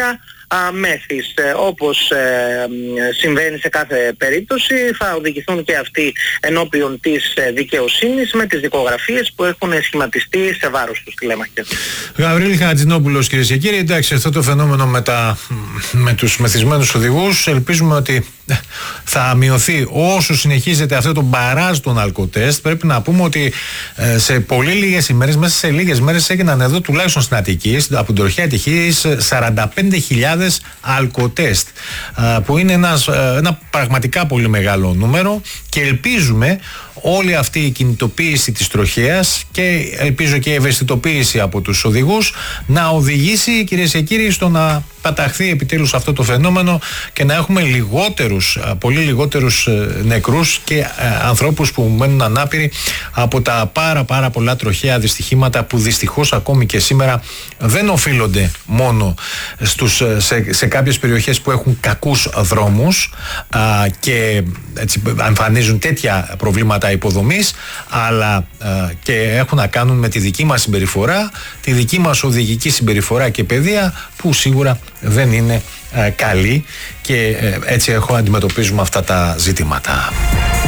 α, μέθης. Ε, όπως ε, συμβαίνει σε κάθε περίπτωση, θα οδηγηθούν και αυτοί ενώπιον της ε, δικαιοσύνης με τις δικογραφίες που έχουν σχηματιστεί σε βάρος τους τηλέμαχες. Γαβρίλη Χατζηνόπουλος, κυρίες και κύριοι, εντάξει, αυτό το φαινόμενο με, τα, με τους μεθυσμένους οδηγούς ελπίζουμε ότι θα μειωθεί όσο συνεχίζεται αυτό το μπαράζ των αλκοτέστ. Πρέπει να πούμε ότι ε, σε πολύ λίγες ημέρες, μέσα σε λίγες μέρες έγιναν εδώ τουλάχιστον στην Αττική, από την τροχιά Αττικής, σαράντα πέντε χιλιάδες αλκοτέστ, ε, που είναι ένας, ε, ένα πραγματικά πολύ μεγάλο νούμερο, και ελπίζουμε όλη αυτή η κινητοποίηση της τροχέας και ελπίζω και η ευαισθητοποίηση από τους οδηγούς να οδηγήσει, κυρίες και κύριοι, στο να παταχθεί επιτέλους αυτό το φαινόμενο και να έχουμε λιγότερους, πολύ λιγότερους νεκρούς και ανθρώπους που μένουν ανάπηροι από τα πάρα πάρα πολλά τροχαία δυστυχήματα που δυστυχώς ακόμη και σήμερα δεν οφείλονται μόνο στους, σε, σε κάποιες περιοχές που έχουν κακούς δρόμους α, και έτσι εμφανίζουν τέτοια προβλήματα υποδομής, αλλά α, και έχουν να κάνουν με τη δική μας συμπεριφορά, τη δική μας οδηγική συμπεριφορά και παιδεία, που σίγουρα δεν είναι α, καλή, και ε, έτσι έχω αντιμετωπίζουμε αυτά τα ζητήματα.